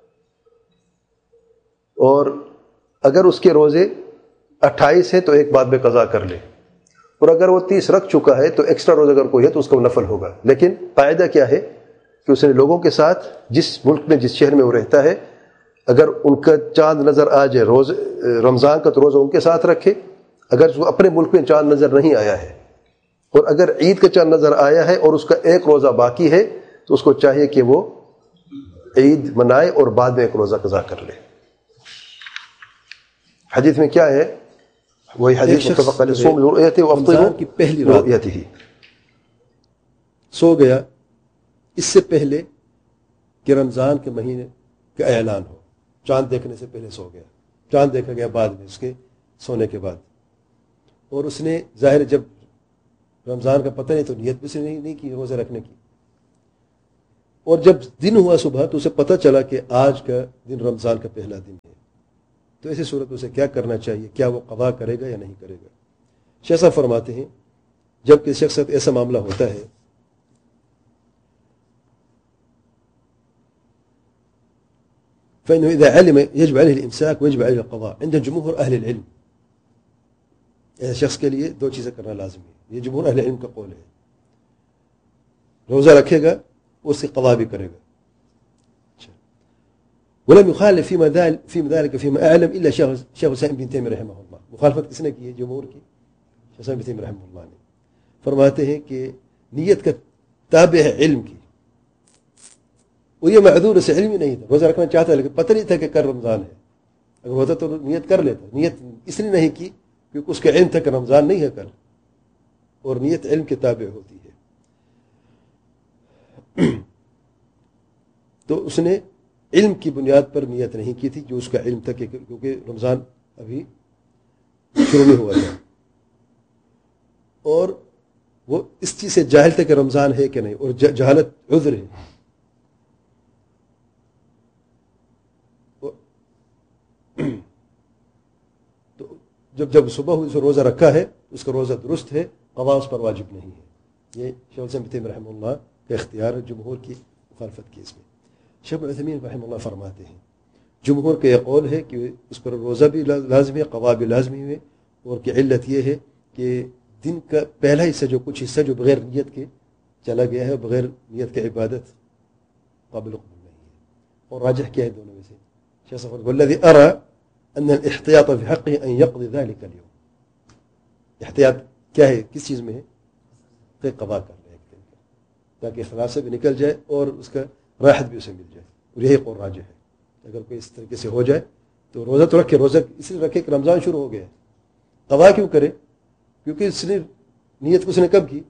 اور اگر اس کے روزے اٹھائیس ہے تو ایک بعد میں قضا کر لے، اور اگر وہ تیس رکھ چکا ہے تو ایکسٹرا روزہ اگر کوئی ہے تو اس کا نفل ہوگا۔ لیکن قاعدہ کیا ہے کہ اس نے لوگوں کے ساتھ جس ملک میں جس شہر میں وہ رہتا ہے، اگر ان کا چاند نظر آ جائے روز رمضان کا تو روزہ ان کے ساتھ رکھے، اگر وہ اپنے ملک میں چاند نظر نہیں آیا ہے اور اگر عید کا چاند نظر آیا ہے اور اس کا ایک روزہ باقی ہے تو اس کو چاہیے کہ وہ عید منائے اور بعد میں ایک روزہ قضا کر لے۔ حدیث میں کیا ہے؟ وہی حدیث متفق علیہ، صوم رؤیتہ وافطروا کی پہلی رؤیتہ ہی سو گیا اس سے پہلے کہ رمضان کے مہینے کا اعلان ہو، چاند دیکھنے سے پہلے سو گیا، چاند دیکھا گیا بعد میں اس کے سونے کے بعد، اور اس نے ظاہر جب رمضان کا پتہ نہیں تو نیت بھی سے نہیں, نہیں کی روزہ رکھنے کی، اور جب دن ہوا صبح تو اسے پتہ چلا کہ آج کا دن رمضان کا پہلا دن ہے، تو ایسی صورت میں اسے کیا کرنا چاہیے؟ کیا وہ قضا کرے گا یا نہیں کرے گا؟ شیخ صاحب فرماتے ہیں جب کسی شخص سے ایسا معاملہ ہوتا ہے فإنه إذا علم يجب عليه الإمساك ويجب عليه القضاء عند جمهور أهل العلم. ایسے شخص کے لیے دو چیزیں کرنا لازم ہے، یہ جمہور اہل علم کا قول ہے. روزہ رکھے گا اس کی قضا بھی کرے گا. ولم يخالف فيما ذلك فيما ذلك فيما أعلم إلا شيخ شيخ الإسلام ابن تیمیہ رحمہ اللہ. مخالفت کس نے کی ہے؟ جمہور کی، شیخ الإسلام ابن تیمیہ رحمہ اللہ نے. فرماتے ہیں کہ نیت کا تابع ہے علم کی، اور یہ معذور سے علم ہی نہیں تھا، روزہ رکھنا چاہتا ہے لیکن پتہ نہیں تھا کہ کل رمضان ہے. اگر ہوتا تو نیت کر لیتا. نیت اس لیے نہیں کی کیونکہ اس کا علم تھا کہ رمضان نہیں ہے کل، اور نیت علم کے تابع ہوتی ہے. تو اس نے علم کی بنیاد پر نیت نہیں کی تھی، جو اس کا علم تھا کہ کیونکہ رمضان ابھی شروع نہیں ہوا تھا، اور وہ اس چیز سے جاہل تھا کہ رمضان ہے کہ نہیں، اور جہالت عذر ہے. تو جب جب صبح ہوئی سے روزہ رکھا ہے اس کا روزہ درست ہے، قضا اس پر واجب نہیں ہے. یہ شیخ الاسلام ابن تیمیہ رحمہ اللہ کا اختیار ہے، جمہور کی مخالفت کی اس میں. شیخ عثیمین رحمہ اللہ فرماتے ہیں جمہور کا یہ قول ہے کہ اس پر روزہ بھی لازم ہے، قضا بھی لازمی ہے، اور کہ علت یہ ہے کہ دن کا پہلا حصہ جو کچھ حصہ جو بغیر نیت کے چلا گیا ہے، بغیر نیت کے عبادت قابل قبول نہیں ہے. اور راجح کیا ہے دونوں میں سے؟ شیخ صاحب والذی ارى ان الاحتیاط في حقه ان يقضي ذلك اليوم. احتیاط کیا ہے، کس چیز میں ہے؟ کہ قضا کر لے ایک دن کا، تاکہ اخلاص سے بھی نکل جائے اور اس کا راحت بھی اسے مل جائے. اور یہی قول راجح ہے. اگر کوئی اس طریقے سے ہو جائے تو روزہ تو رکھے، روزہ اس لیے رکھے کہ رمضان شروع ہو گیا ہے. قضا کیوں کرے؟ کیونکہ اس نے نیت کو اس نے کب کی؟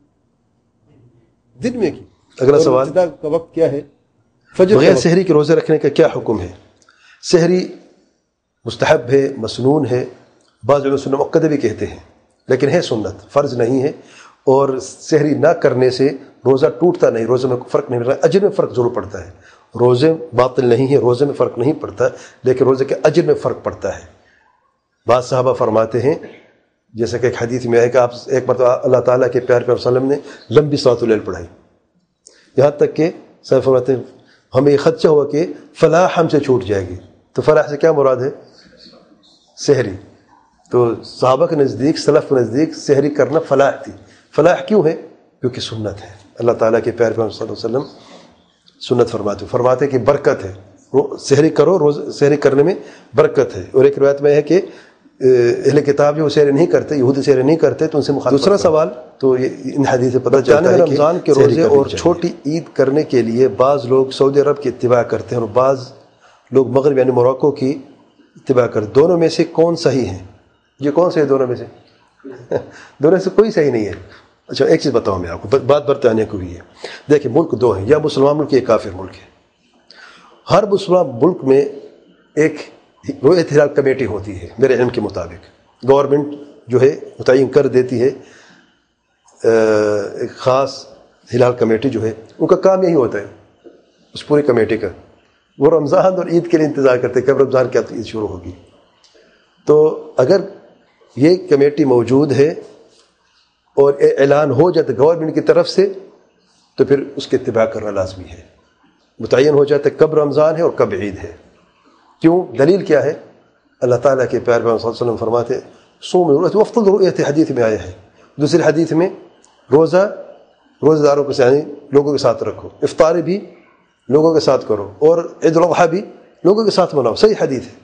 دن میں کی. اگلا سوال کا وقت کیا ہے؟ فجر. بغیر سحری کے روزے رکھنے کا کیا حکم ہے؟ سحری مستحب ہے، مسنون ہے، بعض لوگ سنت مؤکدہ بھی کہتے ہیں، لیکن ہے سنت، فرض نہیں ہے. اور سحری نہ کرنے سے روزہ ٹوٹتا نہیں، روزے میں فرق نہیں پڑتا. اجر میں فرق ضرور پڑتا ہے. روزے باطل نہیں ہے، روزے میں فرق نہیں پڑتا، لیکن روزے کے اجر میں فرق پڑتا ہے. بعض صحابہ فرماتے ہیں جیسا کہ ایک حدیث میں ہے کہ آپ ایک مرتبہ اللہ تعالیٰ کے پیارے پیغمبر صلی اللہ علیہ وسلم نے لمبی صلاۃ اللیل پڑھائی، یہاں تک کہ صاحب فرماتے ہیں ہمیں یہ خدشہ ہوا کہ فلاح ہم سے چھوٹ جائے گی. تو فلاح سے کیا مراد ہے؟ سحری. تو صحابہ کے نزدیک، سلف کے نزدیک سحری کرنا فلاح تھی. فلاح کیوں ہے؟ کیونکہ سنت ہے. اللہ تعالیٰ کے پیارے پیغمبر صلی اللہ علیہ وسلم سنت فرماتے فرماتے کہ برکت ہے، سحری کرو، روز سحری کرنے میں برکت ہے. اور ایک روایت میں ہے کہ اہل کتاب جو سحری نہیں کرتے، یہودی سحری نہیں کرتے، تو ان سے مخالفت. دوسرا سوال تو یہ ان حدیث سے پتہ چلتا ہے کہ رمضان کے روزے اور چھوٹی عید کرنے کے لیے بعض لوگ سعودی عرب کی اتباع کرتے ہیں اور بعض لوگ مغرب یعنی موراکو کی اتباع کرتے. دونوں میں سے کون صحیح ہے؟ یہ کون سے ہے دونوں میں سے؟ دونوں سے کوئی صحیح نہیں ہے. اچھا ایک چیز بتاؤں میں آپ کو، بات برطانیہ کو بھی ہے. دیکھیں ملک دو ہیں، یا مسلمان ملک یا کافر ملک ہے. ہر مسلمان ملک میں ایک رؤیت ہلال کمیٹی ہوتی ہے میرے علم کے مطابق. گورنمنٹ جو ہے متعین کر دیتی ہے ایک خاص ہلال کمیٹی جو ہے، ان کا کام یہی ہوتا ہے اس پوری کمیٹی کا. وہ رمضان اور عید کے لیے انتظار کرتے ہیں کب رمضان کیا عید شروع ہوگی. تو اگر یہ کمیٹی موجود ہے اور اعلان ہو جاتا گورنمنٹ کی طرف سے تو پھر اس کی اتباع کرنا لازمی ہے. متعین ہو جاتا ہے کب رمضان ہے اور کب عید ہے. کیوں؟ دلیل کیا ہے؟ اللہ تعالیٰ کے پیارے پیغمبر صلی اللہ علیہ وسلم فرماتے صوم وقت رؤیت، حدیث میں آیا ہے. دوسری حدیث میں روزہ روزہ داروں کے ساتھ لوگوں کے ساتھ رکھو، افطاری بھی لوگوں کے ساتھ کرو، اور عید الاضحیٰ بھی لوگوں کے ساتھ مناؤ. صحیح حدیث ہے.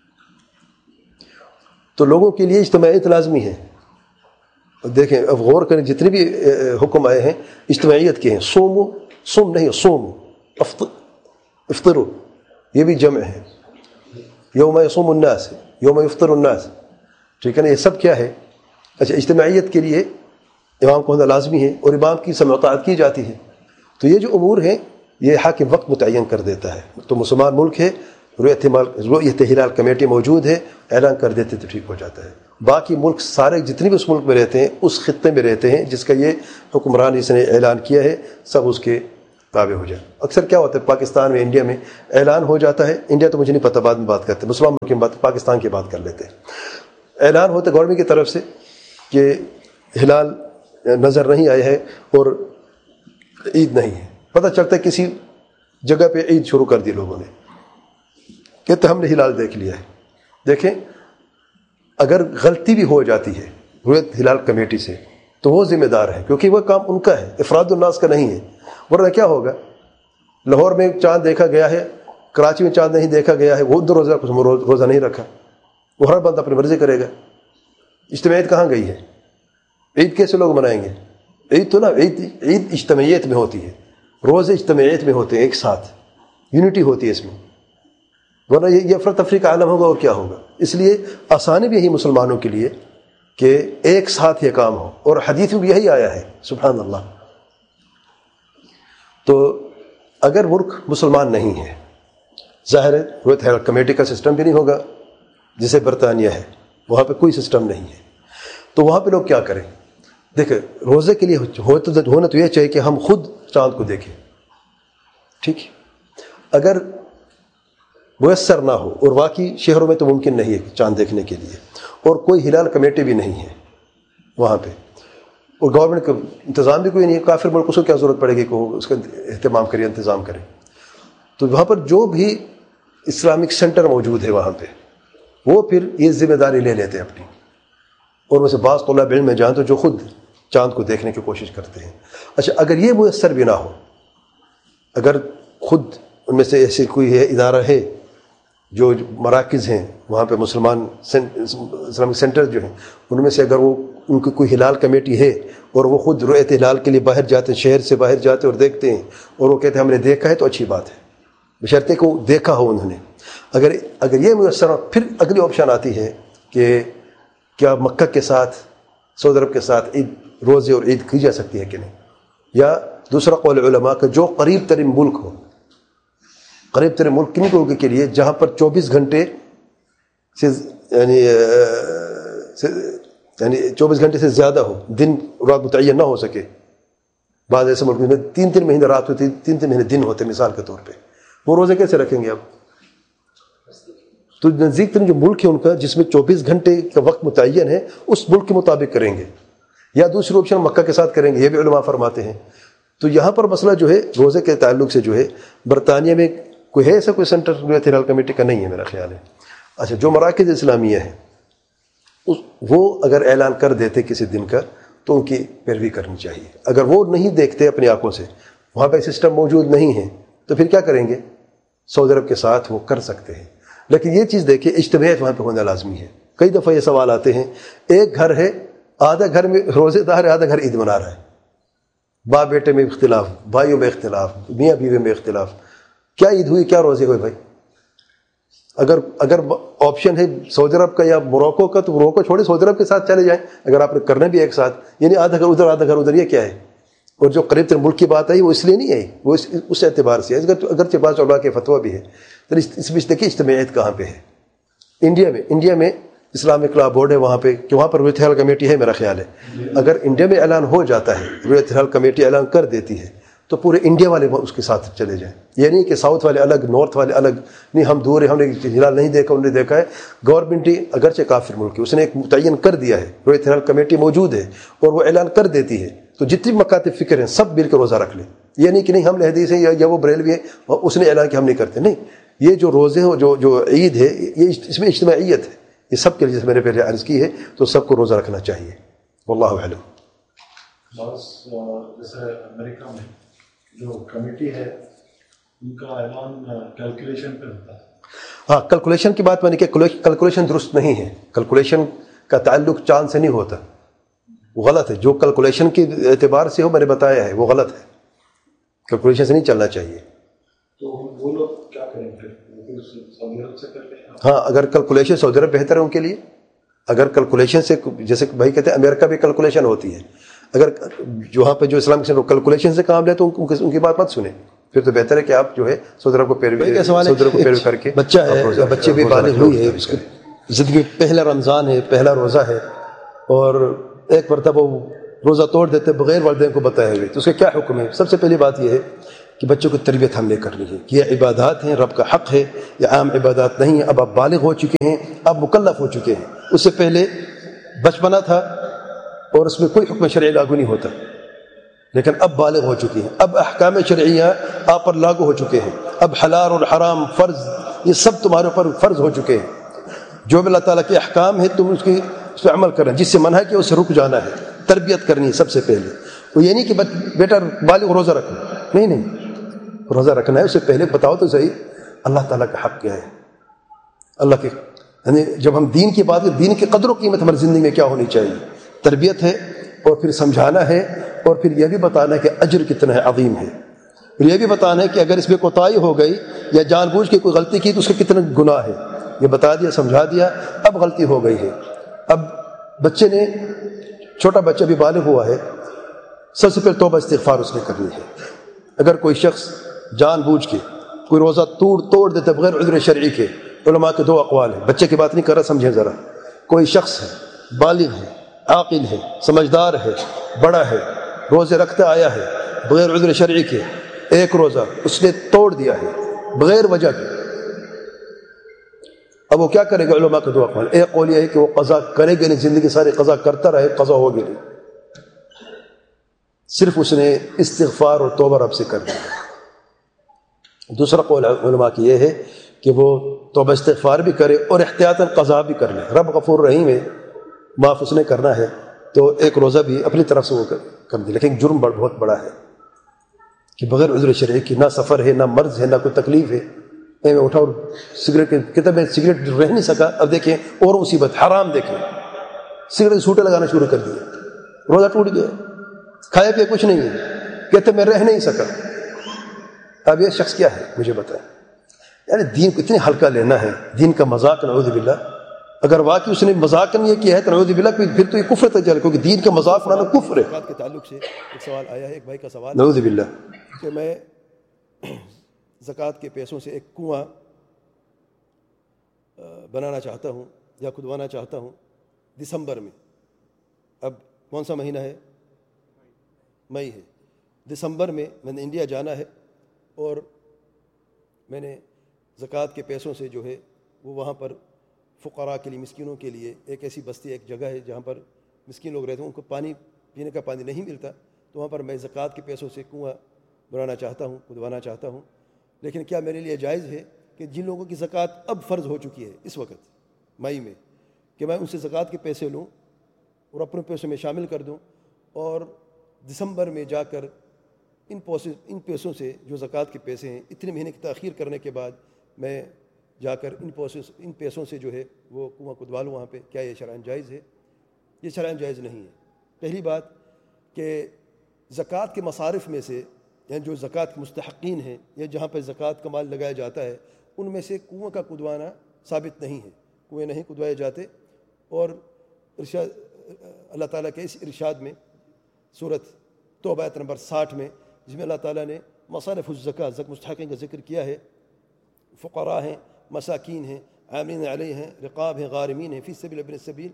تو لوگوں کے لیے اجتماعیت لازمی ہے. دیکھیں اب غور کریں جتنے بھی حکم آئے ہیں اجتماعیت کے ہیں. سومو، سوم نہیں سومو، افطرو یہ بھی جمع ہے. یوم یصوم الناس، یوم یفطر الناس، ٹھیک ہے نا، یہ سب کیا ہے؟ اچھا اجتماعیت کے لیے امام کو ہونا لازمی ہے اور امام کی سمع و طاعت کی جاتی ہے. تو یہ جو امور ہیں یہ حاکم وقت متعین کر دیتا ہے. تو مسلمان ملک ہے، رؤیت ہلال کمیٹی موجود ہے، اعلان کر دیتے تو ٹھیک ہو جاتا ہے. باقی ملک سارے جتنے بھی اس ملک میں رہتے ہیں، اس خطے میں رہتے ہیں جس کا یہ حکمران جس نے اعلان کیا ہے، سب اس کے تابع ہو جائے. اکثر کیا ہوتا ہے پاکستان میں، انڈیا میں اعلان ہو جاتا ہے، انڈیا تو مجھے نہیں پتہ، بعد میں بات کرتے ہیں، مسلمان ملک کی بات، پاکستان کی بات کر لیتے ہیں. اعلان ہوتا ہے گورنمنٹ کی طرف سے کہ ہلال نظر نہیں آئے ہے اور عید نہیں ہے. پتہ چلتا ہے کسی جگہ پہ عید شروع کر دی لوگوں نے، کہتے ہم نے ہلال دیکھ لیا ہے. دیکھیں اگر غلطی بھی ہو جاتی ہے رؤیت ہلال کمیٹی سے تو وہ ذمہ دار ہے، کیونکہ وہ کام ان کا ہے، افراد الناس کا نہیں ہے. ورنہ کیا ہوگا، لاہور میں چاند دیکھا گیا ہے، کراچی میں چاند نہیں دیکھا گیا ہے، وہ ادھر روزہ روزہ نہیں رکھا، وہ ہر بندہ اپنی مرضی کرے گا. اجتماعیت کہاں گئی ہے؟ عید کیسے لوگ منائیں گے؟ عید تو نا عید عید اجتماعیت میں ہوتی ہے، روزے اجتماعیت میں ہوتے ہیں، ایک ساتھ یونٹی ہوتی ہے اس میں. ورنہ یہ افراتفری کا عالم ہوگا اور کیا ہوگا. اس لیے آسانی بھی یہی مسلمانوں کے لیے کہ ایک ساتھ یہ کام ہو، اور حدیث میں بھی یہی آیا ہے، سبحان اللہ. تو اگر ملک مسلمان نہیں ہے، ظاہر ہے رؤیت ہلال کمیٹی کا سسٹم بھی نہیں ہوگا جسے برطانیہ ہے، وہاں پہ کوئی سسٹم نہیں ہے. تو وہاں پہ لوگ کیا کریں؟ دیکھیں روزے کے لیے ہونا تو یہ چاہیے کہ ہم خود چاند کو دیکھیں، ٹھیک ہے. اگر میسر نہ ہو، اور واقعی شہروں میں تو ممکن نہیں ہے چاند دیکھنے کے لیے، اور کوئی ہلال کمیٹی بھی نہیں ہے وہاں پہ، اور گورنمنٹ کا انتظام بھی کوئی نہیں ہے، کافر ملک اس کو کیا ضرورت پڑے گی کہ وہ اس کا اہتمام کرے، انتظام کرے. تو وہاں پر جو بھی اسلامک سینٹر موجود ہے وہاں پہ وہ پھر یہ ذمہ داری لے لیتے ہیں اپنی. اور ویسے بعض طلاب علم میں جان تو جو خود چاند کو دیکھنے کی کوشش کرتے ہیں. اچھا اگر یہ میسر بھی نہ ہو، اگر خود ان میں سے ایسے کوئی ہے ادارہ ہے جو مراکز ہیں وہاں پہ مسلمان اسلامک سینٹر جو ہیں، ان میں سے اگر وہ ان کی کوئی ہلال کمیٹی ہے اور وہ خود رؤیت ہلال کے لیے باہر جاتے ہیں، شہر سے باہر جاتے اور دیکھتے ہیں اور وہ کہتے ہیں ہم نے دیکھا ہے، تو اچھی بات ہے، بشرطے کو دیکھا ہو انہوں نے. اگر اگر یہ میسر، پھر اگلی آپشن آتی ہے کہ کیا مکہ کے ساتھ، سعودی عرب کے ساتھ عید، روزے اور عید کی جا سکتی ہے کہ نہیں. یا دوسرا قول علماء کا جو قریب ترین ملک ہو، قریب ترین ملک کن ملک کے لیے جہاں پر چوبیس گھنٹے سے یعنی یعنی چوبیس گھنٹے سے زیادہ ہو، دن رات متعین نہ ہو سکے. بعض ایسے ملک میں تین تین مہینے رات ہوتی، تین تین مہینے دن ہوتے مثال کے طور پہ، وہ روزے کیسے رکھیں گے اب؟ تو نزدیک ترین جو ملک ہے ان کا جس میں چوبیس گھنٹے کا وقت متعین ہے، اس ملک کے مطابق کریں گے، یا دوسری آپشن مکہ کے ساتھ کریں گے، یہ بھی علماء فرماتے ہیں. تو یہاں پر مسئلہ جو ہے روزے کے تعلق سے جو ہے برطانیہ میں کوئی ہے ایسا کوئی سینٹر رؤیت ہلال کمیٹی کا نہیں ہے میرا خیال ہے. اچھا جو مراکز اسلامیہ ہیں وہ اگر اعلان کر دیتے کسی دن کا تو ان کی پیروی کرنی چاہیے. اگر وہ نہیں دیکھتے اپنی آنکھوں سے، وہاں پہ سسٹم موجود نہیں ہے، تو پھر کیا کریں گے؟ سعودی عرب کے ساتھ وہ کر سکتے ہیں. لیکن یہ چیز دیکھیں اجتماعیت وہاں پہ ہونا لازمی ہے. کئی دفعہ یہ سوال آتے ہیں، ایک گھر ہے، آدھا گھر میں روزے دار ہے، آدھا گھر عید منا رہا ہے، باپ بیٹے میں اختلاف، بھائیوں میں اختلاف، میاں بیوی میں اختلاف. کیا عید ہوئی، کیا روزے ہوئے بھائی؟ اگر اگر آپشن ہے سعودی عرب کا یا موروکو کا تو موروکو چھوڑے سعودی عرب کے ساتھ چلے جائیں. اگر آپ نے کرنا بھی ایک ساتھ، یعنی آدھا گھر ادھر آدھا گھر ادھر، یہ کیا ہے؟ اور جو قریب ترین ملک کی بات آئی وہ اس لیے نہیں آئی، وہ اس اس اعتبار سے ہے، اگرچہ بعض علماء کے فتویٰ بھی ہے. تو اس میں دیکھیے اجتماعیت کہاں پہ ہے. انڈیا میں انڈیا میں اسلامک لا بورڈ ہے وہاں پہ، کہ وہاں پر رؤیت ہلال کمیٹی ہے میرا خیال ہے. اگر انڈیا میں اعلان ہو جاتا ہے، رؤیت ہلال کمیٹی اعلان کر دیتی ہے، تو پورے انڈیا والے اس کے ساتھ چلے جائیں. یہ نہیں کہ ساؤتھ والے الگ، نارتھ والے الگ، نہیں ہم دور ہیں، ہم نے ہلال نہیں دیکھا، انہوں نے دیکھا ہے. گورنمنٹ ہی اگرچہ کافر ملک ہے، اس نے ایک متعین کر دیا ہے، رؤیت ہلال کمیٹی موجود ہے اور وہ اعلان کر دیتی ہے، تو جتنی مکاتب فکر ہیں سب مل کے روزہ رکھ لیں. یہ نہیں کہ نہیں ہم لحدیث ہیں یا وہ بریلوی ہیں اور اس نے اعلان کہ ہم نہیں کرتے. نہیں، یہ جو روزے ہو، جو جو عید ہے، یہ اس میں اجتماعیت ہے، یہ سب کے لیے جیسے میں نے پہلے عرض کی ہے، تو سب کو روزہ رکھنا چاہیے. واللہ اعلم. بس جیسے امریکہ میں جو کمیٹی ہے ان کا اعلان کیلکولیشن پہ ہوتا ہے. ہاں کیلکولیشن کی بات میں نے کہ کیلکولیشن درست نہیں ہے. کیلکولیشن کا تعلق چاند سے نہیں ہوتا، وہ غلط ہے. جو کیلکولیشن کے اعتبار سے ہو، میں نے بتایا ہے، وہ غلط ہے. کیلکولیشن سے نہیں چلنا چاہیے. تو وہ لوگ کیا کریں گے؟ سعودی عرب سے کر لیں. ہاں اگر کیلکولیشن سعودی عرب بہتر ہے ان کے لیے. اگر کیلکولیشن سے، جیسے بھائی کہتے ہیں امریکہ بھی کیلکولیشن ہوتی ہے، اگر جو وہاں پہ جو اسلام کے کیلکولیشن سے کام لے تو ان کی بات مت سنیں. پھر تو بہتر ہے کہ آپ جو ہے سعودی عرب کو پیروی سعودی عرب کو پیروی کر کے، بچہ ہے، بچے بھی بالغ ہوئی ہے، اس کی زندگی پہلا رمضان ہے، پہلا روزہ ہے، اور ایک مرتبہ وہ روزہ توڑ دیتے بغیر والدین کو بتائے ہوئے، تو اس کا کیا حکم ہے؟ سب سے پہلی بات یہ ہے کہ بچوں کی تربیت ہم نے کرنی ہے کہ یہ عبادات ہیں، رب کا حق ہے، یہ عام عبادات نہیں ہیں. اب آپ بالغ ہو چکے ہیں، اب مکلف ہو چکے ہیں. اس سے پہلے بچپنا تھا اور اس میں کوئی حکم شرعی لاگو نہیں ہوتا، لیکن اب بالغ ہو چکے ہیں، اب احکام شرعیہ آپ پر لاگو ہو چکے ہیں. اب حلال اور حرام، فرض، یہ سب تمہارے اوپر فرض ہو چکے ہیں. جو بھی اللہ تعالیٰ کے احکام ہیں تم اس کی اس پہ عمل کرنا، جس سے منع کیا اس سے رک جانا ہے. تربیت کرنی ہے سب سے پہلے. وہ یہ نہیں کہ بیٹا بالغ روزہ رکھو، نہیں نہیں، روزہ رکھنا ہے. اس سے پہلے بتاؤ تو صحیح اللہ تعالیٰ کا حق کیا ہے. اللہ کے یعنی جب ہم دین کی بات کریں، دین کی قدر و قیمت ہماری زندگی میں کیا ہونی چاہیے. تربیت ہے اور پھر سمجھانا ہے اور پھر یہ بھی بتانا ہے کہ اجر کتنا ہے، عظیم ہے. پھر یہ بھی بتانا ہے کہ اگر اس میں کوتاہی ہو گئی یا جان بوجھ کے کوئی غلطی کی تو اس کا کتنا گناہ ہے. یہ بتا دیا، سمجھا دیا. اب غلطی ہو گئی ہے، اب بچے نے، چھوٹا بچہ بھی بالغ ہوا ہے، سب سے پہلے توبہ استغفار اس نے کرنی ہے. اگر کوئی شخص جان بوجھ کے کوئی روزہ توڑ توڑ دیتا بغیر عذر شرعی کے، علماء کے دو اقوال ہیں. بچے کی بات نہیں کر رہا، سمجھیں ذرا. کوئی شخص ہے، بالغ ہے، عاقل ہے، سمجھدار ہے، بڑا ہے، روزے رکھتا آیا ہے بغیر عذر شرعی کے، ایک روزہ اس نے توڑ دیا ہے بغیر وجہ کے، اب وہ کیا کرے گا؟ علماء کے دو اقوال. ایک قول یہ ہے کہ وہ قضا کرے گا نہیں، زندگی ساری قضا کرتا رہے، قضا ہوگی نہیں، صرف اس نے استغفار اور توبہ رب سے کر دیا. دوسرا قول علماء کی یہ ہے کہ وہ توبہ استغفار بھی کرے اور احتیاطاً قضا بھی کر لے. رب غفور رحیم ہے، معاف اس نے کرنا ہے، تو ایک روزہ بھی اپنی طرف سے وہ کر دے. لیکن جرم بہت بڑا ہے کہ بغیر عذر شرعی کی، نہ سفر ہے، نہ مرض ہے، نہ کوئی تکلیف ہے، میں اٹھا اور سگریٹ کتاب میں سگریٹ رہ نہیں سکا. اب دیکھیں اور مصیبت، حرام دیکھیں، سگریٹ سوٹے لگانا شروع کر دیے، روزہ ٹوٹ گیا. کھایا پیا کچھ نہیں ہے، کہتے میں رہ نہیں سکا. اب یہ شخص کیا ہے مجھے بتائیں. یعنی دین کو اتنے ہلکا لینا ہے، دین کا مذاق، نعوذ باللہ. اگر واقعی اس نے مذاق یہ کیا ہے تو نعوذ باللہ، پھر تو یہ کفر تک چلے، کیونکہ دین کا مذاق اڑانا کفر ہے. کے تعلق سے ایک سوال آیا ہے، ایک بھائی کا سوال نعوذ باللہ کہ میں زکوٰۃ کے پیسوں سے ایک کنواں بنانا چاہتا ہوں یا کھدوانا چاہتا ہوں دسمبر میں. اب کون سا مہینہ ہے؟ مئی ہے. دسمبر میں میں نے انڈیا جانا ہے اور میں نے زکوٰۃ کے پیسوں سے جو ہے وہ وہاں پر فقراء کے لیے، مسکینوں کے لیے، ایک ایسی بستی، ایک جگہ ہے جہاں پر مسکین لوگ رہتے ہیں، ان کو پانی پینے کا پانی نہیں ملتا، تو وہاں پر میں زکوٰۃ کے پیسوں سے کنواں بنانا چاہتا ہوں، کھدوانا چاہتا ہوں. لیکن کیا میرے لیے جائز ہے کہ جن لوگوں کی زکوٰۃ اب فرض ہو چکی ہے اس وقت مئی میں، کہ میں ان سے زکوٰۃ کے پیسے لوں اور اپنے پیسوں میں شامل کر دوں اور دسمبر میں جا کر ان پیسوں ان پیسوں سے جو زکوٰۃ کے پیسے ہیں، اتنے مہینے کی تاخیر کرنے کے بعد میں جا کر ان پیسوں ان پیسوں سے جو ہے وہ کنواں کھدوا لوں وہاں پہ؟ کیا یہ شرعاً جائز ہے؟ یہ شرعاً جائز نہیں ہے. پہلی بات کہ زکوٰۃ کے مصارف میں سے، یعنی جو زکوٰۃ کے مستحقین ہیں یا جہاں پہ زکوٰۃ کا مال لگایا جاتا ہے، ان میں سے کنواں کا کھدوانا ثابت نہیں ہے. کنویں نہیں کھدوائے جاتے. اور ارشاد اللہ تعالیٰ کے اس ارشاد میں سورۃ توبہ آیت نمبر ساٹھ میں، جس میں اللہ تعالیٰ نے مصارف الزکوٰۃ، زکوٰۃ مستحقین کا ذکر کیا ہے، فقراء ہیں، مساکین ہیں، عاملین علیہ ہیں، رقاب ہیں، غارمین ہیں، فی سبیل ابن السبیل،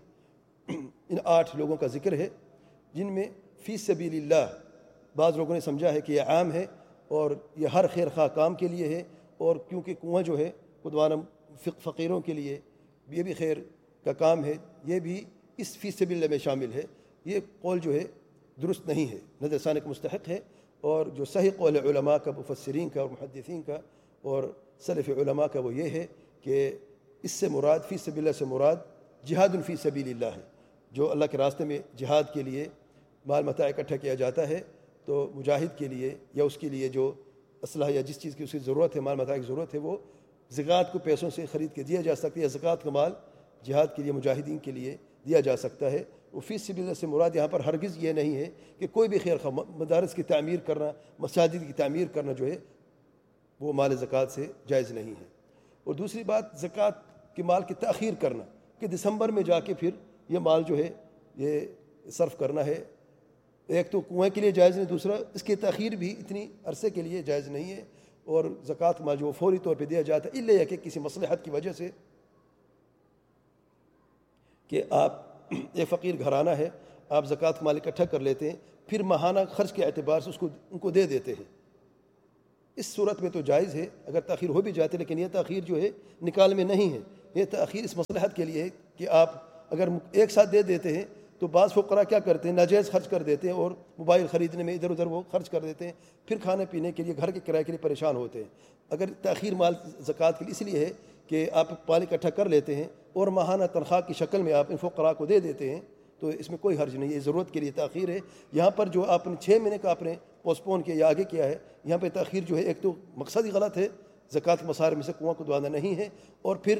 ان آٹھ لوگوں کا ذکر ہے جن میں فی سبیل اللہ بعض لوگوں نے سمجھا ہے کہ یہ عام ہے اور یہ ہر خیر خواہ کام کے لیے ہے، اور کیونکہ کنواں جو ہے کھدوانا فقیروں کے لیے یہ بھی خیر کا کام ہے، یہ بھی اس فی سبیل اللہ میں شامل ہے. یہ قول جو ہے درست نہیں ہے، نظر ثانی کا مستحق ہے. اور جو صحیح قول علماء کا، مفسرین کا اور محدثین کا اور سلف علماء کا وہ یہ ہے کہ اس سے مراد، فی سبیل اللہ سے مراد جہاد فی سبیل اللہ ہے. جو اللہ کے راستے میں جہاد کے لیے مال متاع اکٹھا کیا جاتا ہے، تو مجاہد کے لیے یا اس کے لیے جو اسلحہ یا جس چیز کی اس کی ضرورت ہے، مال متاع کی ضرورت ہے، وہ زکوٰۃ کو پیسوں سے خرید کے دیا جا سکتا ہے، یا زکوٰۃ کا مال جہاد کے لیے، مجاہدین کے لیے دیا جا سکتا ہے. وہ فی سبیل اللہ سے مراد یہاں پر ہرگز یہ نہیں ہے کہ کوئی بھی خیر خواہ مدارس کی تعمیر کرنا، مساجد کی تعمیر کرنا جو ہے وہ مال زکوٰۃ سے جائز نہیں ہے. اور دوسری بات، زکوٰۃ کے مال کی تاخیر کرنا، کہ دسمبر میں جا کے پھر یہ مال جو ہے یہ صرف کرنا ہے، ایک تو کنویں کے لیے جائز نہیں، دوسرا اس کی تاخیر بھی اتنی عرصے کے لیے جائز نہیں ہے. اور زکوٰۃ مال جو فوری طور پہ دیا جاتا ہے، الا یہ کہ کسی مصلحت کی وجہ سے، کہ آپ ایک فقیر گھرانہ ہے، آپ زکوٰۃ مال اکٹھا کر لیتے ہیں، پھر ماہانہ خرچ کے اعتبار سے اس کو ان کو دے دیتے ہیں، اس صورت میں تو جائز ہے اگر تاخیر ہو بھی جاتی، لیکن یہ تاخیر جو ہے نکال میں نہیں ہے، یہ تاخیر اس مصلحت کے لیے ہے کہ آپ اگر ایک ساتھ دے دیتے ہیں تو بعض فقراء کیا کرتے ہیں، ناجائز خرچ کر دیتے ہیں اور موبائل خریدنے میں ادھر ادھر وہ خرچ کر دیتے ہیں، پھر کھانے پینے کے لیے گھر کے کرائے کے لیے پریشان ہوتے ہیں۔ اگر تاخیر مال زکوٰۃ کے لیے اس لیے ہے کہ آپ مال اکٹھا کر لیتے ہیں اور ماہانہ تنخواہ کی شکل میں آپ ان فقراء کو دے دیتے ہیں تو اس میں کوئی حرج نہیں ہے، ضرورت کے لیے تاخیر ہے۔ یہاں پر جو آپ نے چھ مہینے کا آپ نے پوسٹ پون کیا یا آگے کیا ہے، یہاں پہ تاخیر جو ہے ایک تو مقصد ہی غلط ہے، زکوٰۃ کے مصارف میں سے کنواں کھدوانا نہیں ہے، اور پھر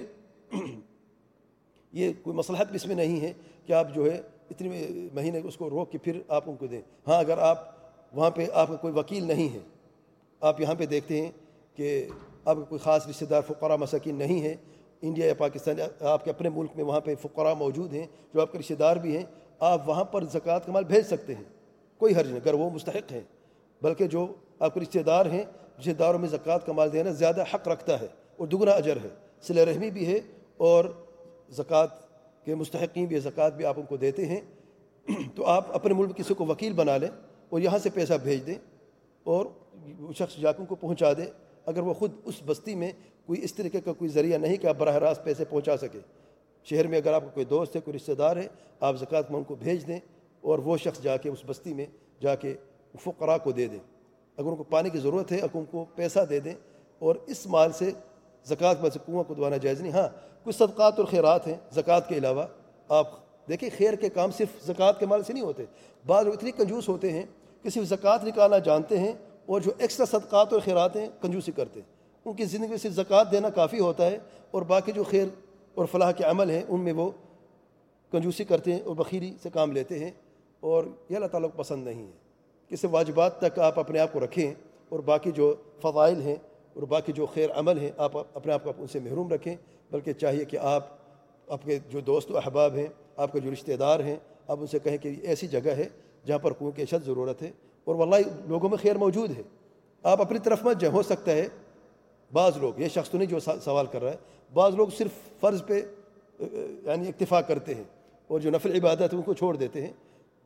یہ کوئی مصلحت بھی اس میں نہیں ہے کہ آپ جو ہے اتنے مہینے اس کو روک کے پھر آپ ان کو دیں۔ ہاں اگر آپ وہاں پہ آپ کا کوئی وکیل نہیں ہے، آپ یہاں پہ دیکھتے ہیں کہ آپ کا کوئی خاص رشتہ دار فقراء مساکین نہیں ہے انڈیا یا پاکستان، آپ کے اپنے ملک میں وہاں پہ فقراء موجود ہیں جو آپ کے رشتہ دار بھی ہیں، آپ وہاں پر زکوٰۃ کا مال بھیج سکتے ہیں، کوئی حرج نہیں اگر وہ مستحق ہیں، بلکہ جو آپ کے رشتہ دار ہیں، رشتہ داروں میں زکوٰۃ کا مال دینا زیادہ حق رکھتا ہے اور دگنا اجر ہے، صلہ رحمی بھی ہے اور زکوٰۃ کے مستحقین بھی زکوٰۃ بھی آپ ان کو دیتے ہیں۔ تو آپ اپنے ملک میں کسی کو وکیل بنا لیں اور یہاں سے پیسہ بھیج دیں اور وہ شخص جا کے ان کو پہنچا دے، اگر وہ خود اس بستی میں کوئی اس طریقے کا کوئی ذریعہ نہیں کہ آپ براہ راست پیسے پہنچا سکے، شہر میں اگر آپ کا کوئی دوست ہے، کوئی رشتہ دار ہے، آپ زکوٰۃ میں ان کو بھیج دیں اور وہ شخص جا کے اس بستی میں جا کے فقراء کو دے دیں، اگر ان کو پانی کی ضرورت ہے اگر ان کو پیسہ دے دیں، اور اس مال سے زکوٰۃ میں سے کنواں کھدوانا جائز نہیں۔ ہاں کچھ صدقات اور خیرات ہیں زکوٰۃ کے علاوہ، آپ دیکھیں خیر کے کام صرف زکوٰۃ کے مال سے نہیں ہوتے، بعض لوگ اتنی کنجوس ہوتے ہیں کہ صرف زکوٰۃ نکالنا جانتے ہیں اور جو ایکسٹرا صدقات اور خیرات ہیں کنجوسی کرتے ہیں، ان کی زندگی میں صرف زکوٰۃ دینا کافی ہوتا ہے اور باقی جو خیر اور فلاح کے عمل ہیں ان میں وہ کنجوسی کرتے ہیں اور بخیلی سے کام لیتے ہیں، اور یہ اللہ تعالیٰ کو پسند نہیں ہے کہ صرف واجبات تک آپ اپنے آپ کو رکھیں اور باقی جو فضائل ہیں اور باقی جو خیر عمل ہیں آپ اپنے آپ کو ان سے محروم رکھیں، بلکہ چاہیے کہ آپ آپ کے جو دوست و احباب ہیں، آپ کے جو رشتہ دار ہیں، آپ ان سے کہیں کہ ایسی جگہ ہے جہاں پر کنویں کی اشد ضرورت ہے اور واللہ لوگوں میں خیر موجود ہے، آپ اپنی طرف مت جائیں۔ ہو سکتا ہے بعض لوگ، یہ شخص تو نہیں جو سوال کر رہا ہے، بعض لوگ صرف فرض پہ یعنی اکتفا کرتے ہیں اور جو نفل عبادت ہے ان کو چھوڑ دیتے ہیں۔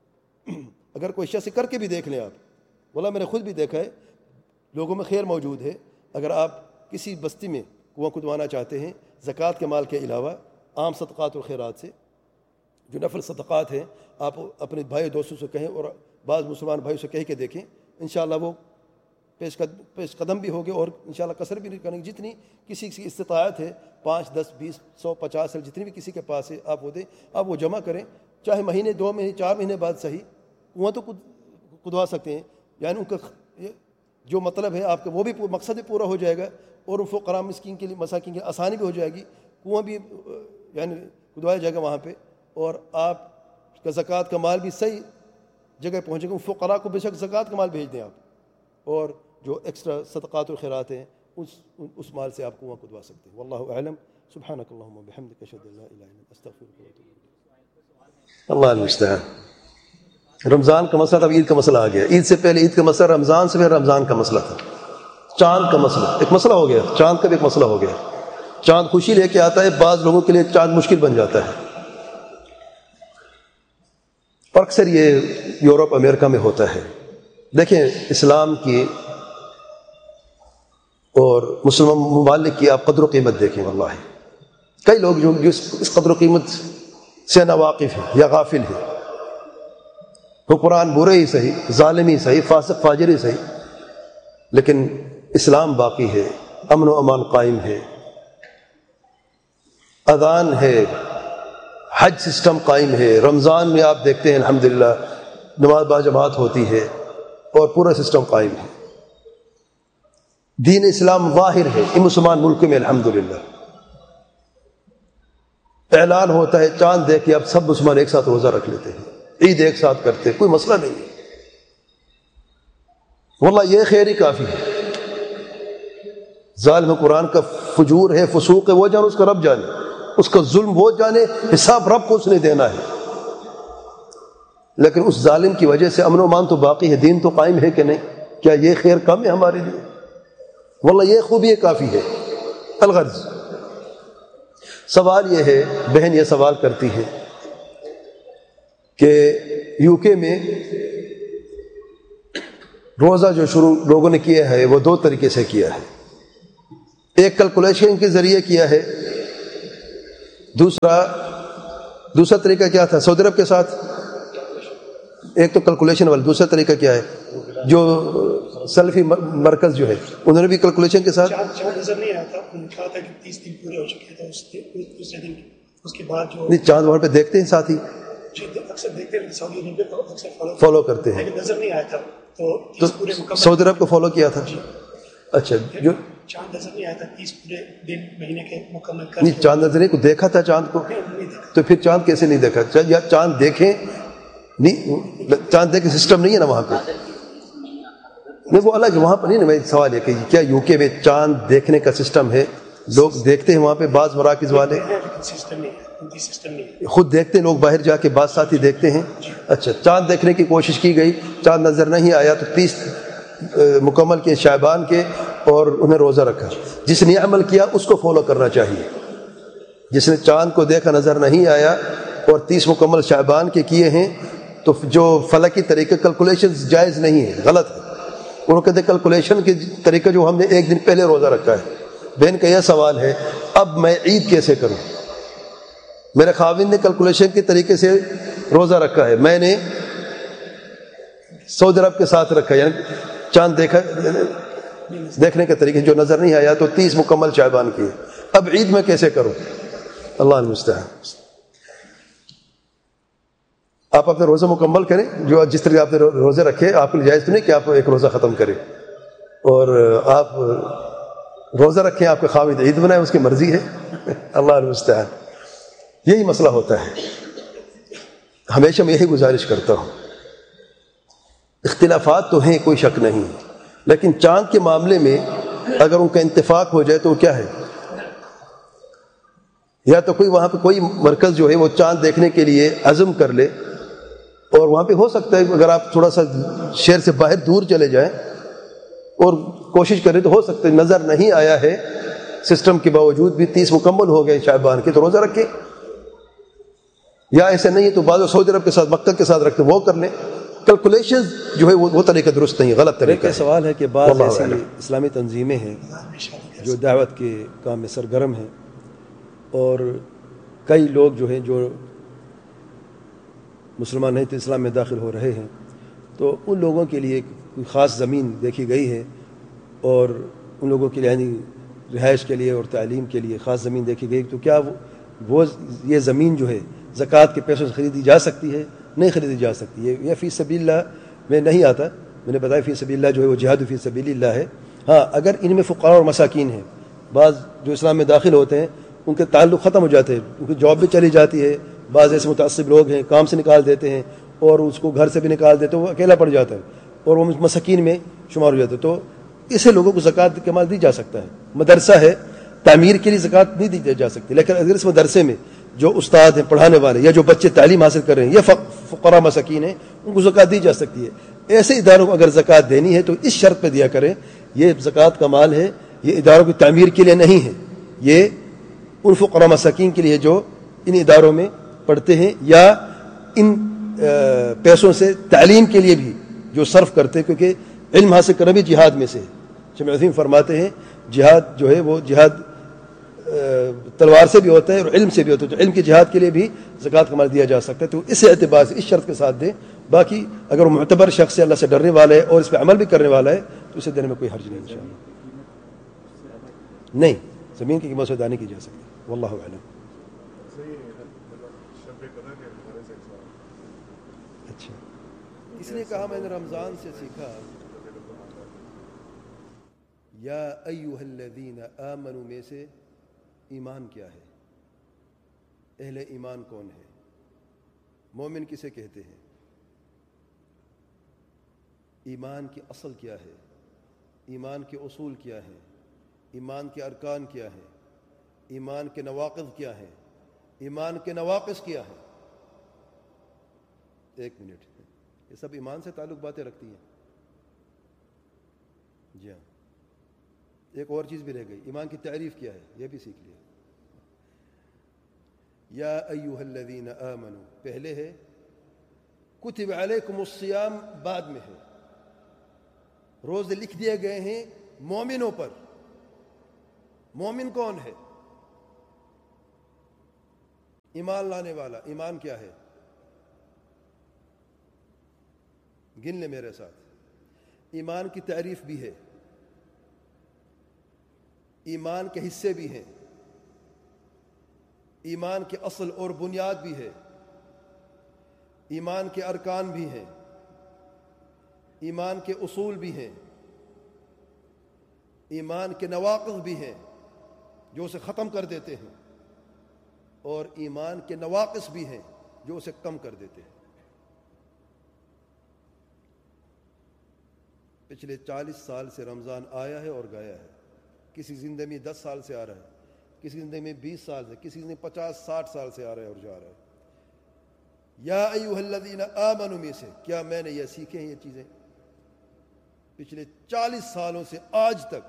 اگر کوئی شخص کر کے بھی دیکھ لیں آپ، واللہ میں نے خود بھی دیکھا ہے، لوگوں میں خیر موجود ہے۔ اگر آپ کسی بستی میں کنواں کھدوانا چاہتے ہیں زکوٰۃ کے مال کے علاوہ عام صدقات اور خیرات سے، جو نفل صدقات ہیں، آپ اپنے بھائی دوستوں سے کہیں اور بعض مسلمان بھائیوں سے کہہ کے دیکھیں، انشاءاللہ وہ پیش قدم پیش قدم بھی ہوگے اور انشاءاللہ کثر بھی نہیں کریں گے۔ جتنی کسی کی استطاعت ہے، پانچ دس بیس سو پچاس جتنی بھی کسی کے پاس ہے آپ وہ دیں، آپ وہ جمع کریں، چاہے مہینے دو مہینے چار مہینے بعد صحیح، کنواں تو کھدوا سکتے ہیں، یعنی ان کا جو مطلب ہے آپ کا وہ بھی مقصد بھی پورا ہو جائے گا اور ان فقراء مسکین کے لیے مساکین کے آسانی بھی ہو جائے گی، کنواں بھی یعنی کھدوایا جائے گا وہاں پہ، اور آپ کا زکوٰۃ کا مال بھی صحیح جگہ پہنچے گا۔ فقراء کو بے شک زکوٰۃ کا مال بھیج دیں آپ، اور جو ایکسٹرا صدقات و خیرات ہیں اس اس مال سے آپ کنواں کھدوا سکتے ہیں۔ واللہ اعلم، سبحانک اللہم و بحمدک، اشہد ان لا الہ الا انت، استغفرک و اتوب الیک۔ اللہ المستعان۔ رمضان کا مسئلہ، اب عید کا مسئلہ آ گیا۔ عید سے پہلے عید کا مسئلہ رمضان سے پہلے رمضان کا مسئلہ تھا، چاند کا مسئلہ ایک مسئلہ ہو گیا، چاند کا بھی ایک مسئلہ ہو گیا۔ چاند خوشی لے کے آتا ہے، بعض لوگوں کے لیے چاند مشکل بن جاتا ہے، اور اکثر یہ یورپ امریکہ میں ہوتا ہے۔ دیکھیں اسلام کی اور مسلمان ممالک کی آپ قدر و قیمت دیکھیں، واللہ کئی لوگ جو اس قدر و قیمت سے ناواقف ہیں یا غافل ہیں، حکمران برے ہی صحیح، ظالم ہی صحیح، فاسق فاجر ہی صحیح، لیکن اسلام باقی ہے، امن و امان قائم ہے، اذان ہے، حج سسٹم قائم ہے، رمضان میں آپ دیکھتے ہیں الحمدللہ نماز باجماعت ہوتی ہے اور پورا سسٹم قائم ہے، دین اسلام ظاہر ہے ان مسلمان ملک میں الحمدللہ۔ اعلان ہوتا ہے چاند دیکھ کے اب سب مسلمان ایک ساتھ روزہ رکھ لیتے ہیں، عید ایک ساتھ کرتے ہیں، کوئی مسئلہ نہیں ہے، واللہ یہ خیر ہی کافی ہے۔ ظالم قرآن کا فجور ہے، فسوق ہے، وہ جانے، اس کا رب جانے، اس کا ظلم وہ جانے، حساب رب کو اس نے دینا ہے، لیکن اس ظالم کی وجہ سے امن و امان تو باقی ہے، دین تو قائم ہے کہ نہیں؟ کیا یہ خیر کم ہے ہمارے لیے؟ واللہ یہ خوبی کافی ہے۔ الغرض سوال یہ ہے، بہن یہ سوال کرتی ہے کہ یو کے میں روزہ جو شروع لوگوں نے کیا ہے وہ دو طریقے سے کیا ہے. ایک کیلکولیشن کے ذریعے کیا ہے, دوسرا دوسرا طریقہ کیا تھا سعودی عرب کے ساتھ. ایک تو کیلکولیشن والا, دوسرا طریقہ کیا ہے جو سلفی مرکز جو ہے انہوں نے بھی کیلکولیشن کے ساتھ. چاند نظر نہیں آیا تھا, انہوں نے کہا تھا کہ تیس دن پورے ہو چکے تھے دوسرے دن, اس کے بعد جو نہیں چاند وہاں پہ دیکھتے ہیں ساتھی, اکثر دیکھتے ہیں سعودی عرب کو اکثر فالو فالو کرتے ہیں, لیکن نظر نہیں آیا تھا تو تو تیس پورے مکمل سعودی عرب کو فالو کیا تھا. اچھا جو چاند نظر نہیں آیا تھا تیس پورے دن مہینے کے مکمل کر نہیں چاند نظر نہیں کو دیکھا تھا چاند کو, تو پھر چاند کیسے نہیں دیکھا؟ یا چاند دیکھیں نہیں, چاند دیکھیں سسٹم نہیں ہے نا وہاں پہ. نہیں وہ الگ وہاں پہ نہیں نا. میں سوال یہ کہ کیا یو کے میں چاند دیکھنے کا سسٹم ہے؟ لوگ دیکھتے ہیں وہاں پہ, بعض مراکز والے سسٹم نہیں, خود دیکھتے ہیں لوگ باہر جا کے, بعض ساتھی دیکھتے ہیں. اچھا چاند دیکھنے کی کوشش کی گئی, چاند نظر نہیں آیا تو تیس مکمل کے شعبان کے اور انہیں روزہ رکھا. جس نے عمل کیا اس کو فالو کرنا چاہیے. جس نے چاند کو دیکھا نظر نہیں آیا اور تیس مکمل شعبان کے کیے ہیں تو جو فلکی طریقے کیلکولیشن جائز نہیں ہے, غلط ہے. انہوں کہتے ہیں کیلکولیشن کے طریقہ جو ہم نے ایک دن پہلے روزہ رکھا ہے. بہن کا یہ سوال ہے اب میں عید کیسے کروں؟ میرے خاوند نے کیلکولیشن کے طریقے سے روزہ رکھا ہے, میں نے سعودی عرب کے ساتھ رکھا, یعنی چاند دیکھا دیکھنے کے طریقے جو نظر نہیں آیا تو تیس مکمل شعبان کیے. اب عید میں کیسے کروں؟ اللہ المستعان. آپ اپنے روزہ مکمل کریں, جو جس طرح آپ نے روزے رکھے آپ کو جائز تو نہیں کہ آپ ایک روزہ ختم کریں, اور آپ روزہ رکھیں آپ کے خاوند عید بنائیں, اس کی مرضی ہے. اللہ المستعان. یہی مسئلہ ہوتا ہے. ہمیشہ میں یہی گزارش کرتا ہوں, اختلافات تو ہیں کوئی شک نہیں, لیکن چاند کے معاملے میں اگر ان کا اتفاق ہو جائے تو کیا ہے, یا تو کوئی وہاں پہ کوئی مرکز جو ہے وہ چاند دیکھنے کے لیے عزم کر لے, اور وہاں پہ ہو سکتا ہے اگر آپ تھوڑا سا شہر سے باہر دور چلے جائیں اور کوشش کریں تو ہو سکتا ہے نظر نہیں آیا ہے سسٹم کے باوجود بھی تیس مکمل ہو گئے شعبان کے تو روزہ رکھیں, یا ایسا نہیں ہے تو بعض سعودی عرب کے ساتھ مکہ کے ساتھ رکھتے وہ کر لیں. کیلکولیشن جو ہے وہ طریقہ درست نہیں, غلط طریقہ ہے. سوال ہے کہ بعض ایسی اسلامی تنظیمیں ہیں جو دعوت کے کام میں سرگرم ہیں, اور کئی لوگ جو ہیں جو مسلمان نہیں تو اسلام میں داخل ہو رہے ہیں, تو ان لوگوں کے لیے کوئی خاص زمین دیکھی گئی ہے, اور ان لوگوں کے لیے یعنی رہائش کے لیے اور تعلیم کے لیے خاص زمین دیکھی گئی, تو کیا وہ یہ زمین جو ہے زکوٰۃ کے پیسوں سے خریدی جا سکتی ہے؟ نہیں خریدی جا سکتی. یہ یہ فی سبیل اللہ میں نہیں آتا, میں نے بتایا فی سبیل اللہ جو ہے وہ جہاد فی سبیل اللہ ہے. ہاں اگر ان میں فقراء اور مساکین ہیں, بعض جو اسلام میں داخل ہوتے ہیں ان کے تعلق ختم ہو جاتے ہیں, ان کی جاب بھی چلی جاتی ہے, بعض ایسے متعصب لوگ ہیں کام سے نکال دیتے ہیں اور اس کو گھر سے بھی نکال دیتے ہیں, وہ اکیلا پڑ جاتا ہے اور وہ مساکین میں شمار ہو جاتا ہے. تو اسے لوگوں کو زکوٰۃ کے مال دی جا سکتا ہے. مدرسہ ہے, تعمیر کے لیے زکوٰۃ نہیں دی جا سکتی, لیکن اگر اس مدرسے میں جو استاد ہیں پڑھانے والے یا جو بچے تعلیم حاصل کر رہے ہیں یہ فقراء مساکین ہیں, ان کو زکوٰۃ دی جا سکتی ہے. ایسے اداروں کو اگر زکوٰۃ دینی ہے تو اس شرط پہ دیا کریں, یہ زکوٰۃ کا مال ہے, یہ اداروں کی تعمیر کے لیے نہیں ہے, یہ ان فقراء مساکین کے لیے جو ان اداروں میں پڑھتے ہیں یا ان پیسوں سے تعلیم کے لیے بھی جو صرف کرتے ہیں, کیونکہ علم حاصل کرنا بھی جہاد میں سے ہے. شیخ عظیم فرماتے ہیں جہاد جو ہے وہ جہاد تلوار سے بھی ہوتا ہے اور علم سے بھی ہوتا ہے, تو علم کی جہاد کے لیے بھی زکوٰۃ کا مال دیا جا سکتا ہے. تو اس اعتبار سے اس شرط کے ساتھ دیں. باقی اگر وہ معتبر شخص ہے, اللہ سے ڈرنے والا ہے اور اس پہ عمل بھی کرنے والا ہے تو اسے دینے میں کوئی حرج نہیں انشاءاللہ. نہیں, زمین کی قیمت سے ادا نہیں کی جا سکتی. واللہ اعلم. اچھا, اس نے کہا میں نے رمضان سے سیکھا یا ایھا الذین آمنوا میں سے ایمان کیا ہے, اہل ایمان کون ہے, مومن کسے کہتے ہیں, ایمان کی اصل کیا ہے, ایمان کے اصول کیا ہیں, ایمان کے ارکان کیا ہیں, ایمان کے نواقض کیا ہیں, ایمان کے نواقص کیا ہیں. ایک منٹ, یہ سب ایمان سے تعلق باتیں رکھتی ہیں. جی ہاں, ایک اور چیز بھی رہ گئی, ایمان کی تعریف کیا ہے, یہ بھی سیکھ لیا. یا ایھا الذین آمنوا پہلے ہے, کتب علیکم الصیام بعد میں ہے. روزے لکھ دیے گئے ہیں مومنوں پر. مومن کون ہے؟ ایمان لانے والا. ایمان کیا ہے؟ گن لے میرے ساتھ. ایمان کی تعریف بھی ہے, ایمان کے حصے بھی ہیں, ایمان کے اصل اور بنیاد بھی ہے, ایمان کے ارکان بھی ہیں, ایمان کے اصول بھی ہیں, ایمان کے نواقض بھی ہیں جو اسے ختم کر دیتے ہیں, اور ایمان کے نواقص بھی ہیں جو اسے کم کر دیتے ہیں. پچھلے چالیس سال سے رمضان آیا ہے اور گیا ہے. کسی زندگی میں دس سال سے آ رہا ہے, کسی زندگی میں بیس سال سے, کسی زندگی میں پچاس ساٹھ سال سے آ رہا ہے اور جا رہا ہے. یا ایھا الذین آمنوا میں سے کیا میں نے یہ سیکھے ہیں یہ چیزیں پچھلے چالیس سالوں سے آج تک.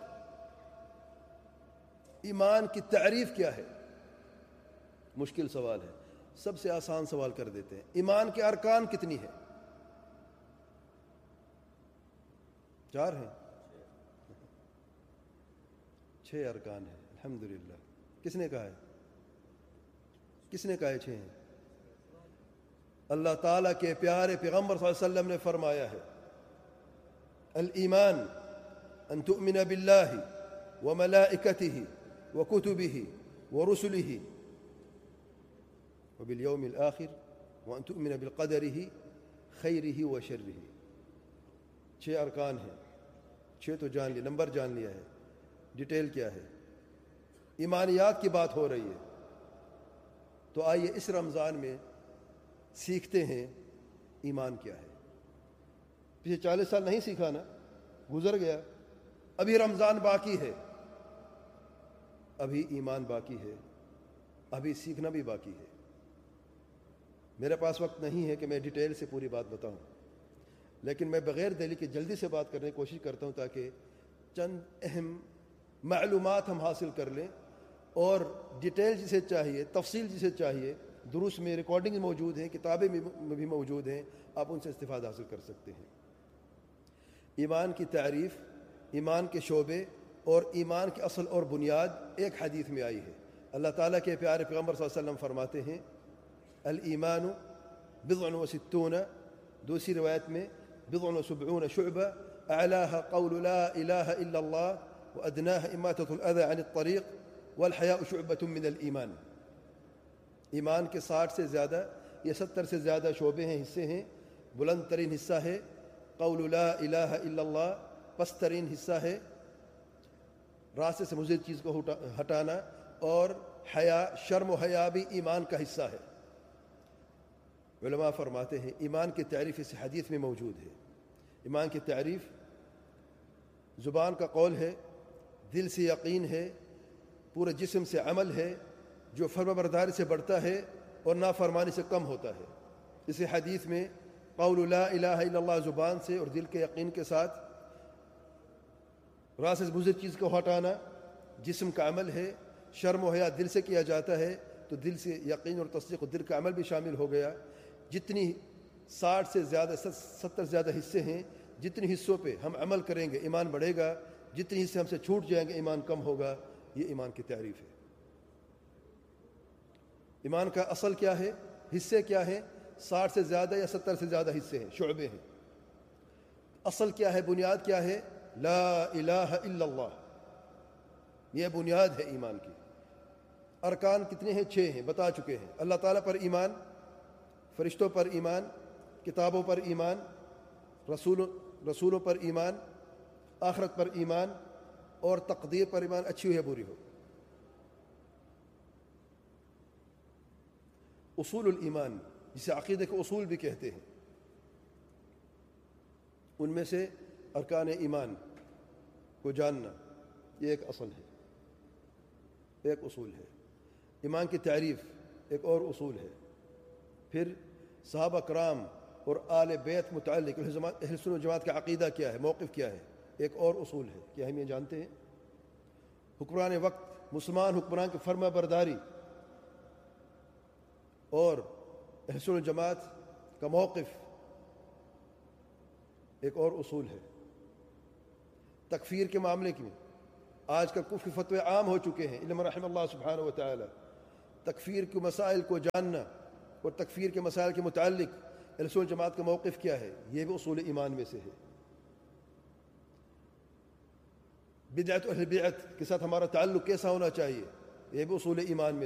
ایمان کی تعریف کیا ہے؟ مشکل سوال ہے. سب سے آسان سوال کر دیتے ہیں. ایمان کے ارکان کتنی ہے؟ چار ہیں. چھ ارکان ہیں. الحمدللہ. کس نے کہا ہے؟ کس نے کہا ہے چھ ہیں؟ اللہ تعالیٰ کے پیارے پیغمبر صلی اللہ علیہ وسلم نے فرمایا ہے الایمان ان تؤمن باللہ وملائکتہ وکتبہ ورسلہ وبالیوم الآخر وان تؤمن بقدرہ خیرہ وشرہ. چھ ارکان ہیں. چھ تو جان لیا, نمبر جان لیا ہے. ڈیٹیل کیا ہے؟ ایمانیات کی بات ہو رہی ہے. تو آئیے اس رمضان میں سیکھتے ہیں ایمان کیا ہے. پچھلے چالیس سال نہیں سیکھا نا, گزر گیا. ابھی رمضان باقی ہے, ابھی ایمان باقی ہے, ابھی سیکھنا بھی باقی ہے. میرے پاس وقت نہیں ہے کہ میں ڈیٹیل سے پوری بات بتاؤں, لیکن میں بغیر دلیل کے جلدی سے بات کرنے کی کوشش کرتا ہوں تاکہ چند اہم معلومات ہم حاصل کر لیں, اور ڈیٹیل جسے چاہیے, تفصیل جسے چاہیے, دروس میں ریکارڈنگ موجود ہیں, کتابیں بھی موجود ہیں, آپ ان سے استفادہ حاصل کر سکتے ہیں. ایمان کی تعریف, ایمان کے شعبے اور ایمان کے اصل اور بنیاد ایک حدیث میں آئی ہے. اللہ تعالیٰ کے پیارے پیغمبر صلی اللہ علیہ وسلم فرماتے ہیں الایمان بضع و ستون, دوسری روایت میں بضع و سبعون شعبہ, اعلاها قول لا الہ الا اللہ وادناها اماتۃ الاذى عن الطریق والحیاء شعبۃ من الایمان. ایمان کے ساٹھ سے زیادہ یا ستر سے زیادہ شعبے ہیں, حصے ہیں. بلند ترین حصہ ہے قول لا الہ الا اللہ, پست ترین حصہ ہے راستے سے مضر چیز کو ہٹانا, اور حیا, شرم و حیا بھی ایمان کا حصہ ہے. علماء فرماتے ہیں ایمان کی تعریف اس حدیث میں موجود ہے. ایمان کی تعریف زبان کا قول ہے, دل سے یقین ہے, پورے جسم سے عمل ہے, جو فرمانبرداری سے بڑھتا ہے اور نافرمانی سے کم ہوتا ہے. اس حدیث میں قول لا الہ الا اللہ زبان سے اور دل کے یقین کے ساتھ, راستے سے مضر چیز کو ہٹانا جسم کا عمل ہے, شرم و حیا دل سے کیا جاتا ہے, تو دل سے یقین اور تصدیق و دل کا عمل بھی شامل ہو گیا. جتنی ساٹھ سے زیادہ ستر سے زیادہ حصے ہیں, جتنے حصوں پہ ہم عمل کریں گے ایمان بڑھے گا, جتنے حصے ہم سے چھوٹ جائیں گے ایمان کم ہوگا. یہ ایمان کی تعریف ہے. ایمان کا اصل کیا ہے, حصے کیا ہیں؟ ساٹھ سے زیادہ یا ستر سے زیادہ حصے ہیں, شعبے ہیں. اصل کیا ہے, بنیاد کیا ہے؟ لا الہ الا اللہ, یہ بنیاد ہے ایمان کی. ارکان کتنے ہیں؟ چھ ہیں, بتا چکے ہیں. اللہ تعالیٰ پر ایمان, فرشتوں پر ایمان, کتابوں پر ایمان, رسولوں رسولوں پر ایمان, آخرت پر ایمان, اور تقدیر پر ایمان, اچھی ہو یا بری ہو. اصول الایمان, جسے عقیدے کے اصول بھی کہتے ہیں, ان میں سے ارکان ایمان کو جاننا یہ ایک اصل ہے, ایک اصول ہے. ایمان کی تعریف ایک اور اصول ہے. پھر صحابہ کرام اور آل بیت متعلق اہل سنت و جماعت کا عقیدہ کیا ہے, موقف کیا ہے, ایک اور اصول ہے. کیا ہم یہ جانتے ہیں؟ حکمران وقت, مسلمان حکمران کی فرما برداری اور اہل سنت و جماعت کا موقف ایک اور اصول ہے. تکفیر کے معاملے میں آج کل کفر فتوے عام ہو چکے ہیں، علم رحم اللہ سبحانہ و تعالی۔ تکفیر کے مسائل کو جاننا اور تکفیر کے مسائل کے متعلق اہل سنت جماعت کا موقف کیا ہے، یہ بھی اصول ایمان میں سے ہے۔ بدعت و اہل بدعت کے ساتھ ہمارا تعلق کیسا ہونا چاہیے، یہ بھی اصول ایمان میں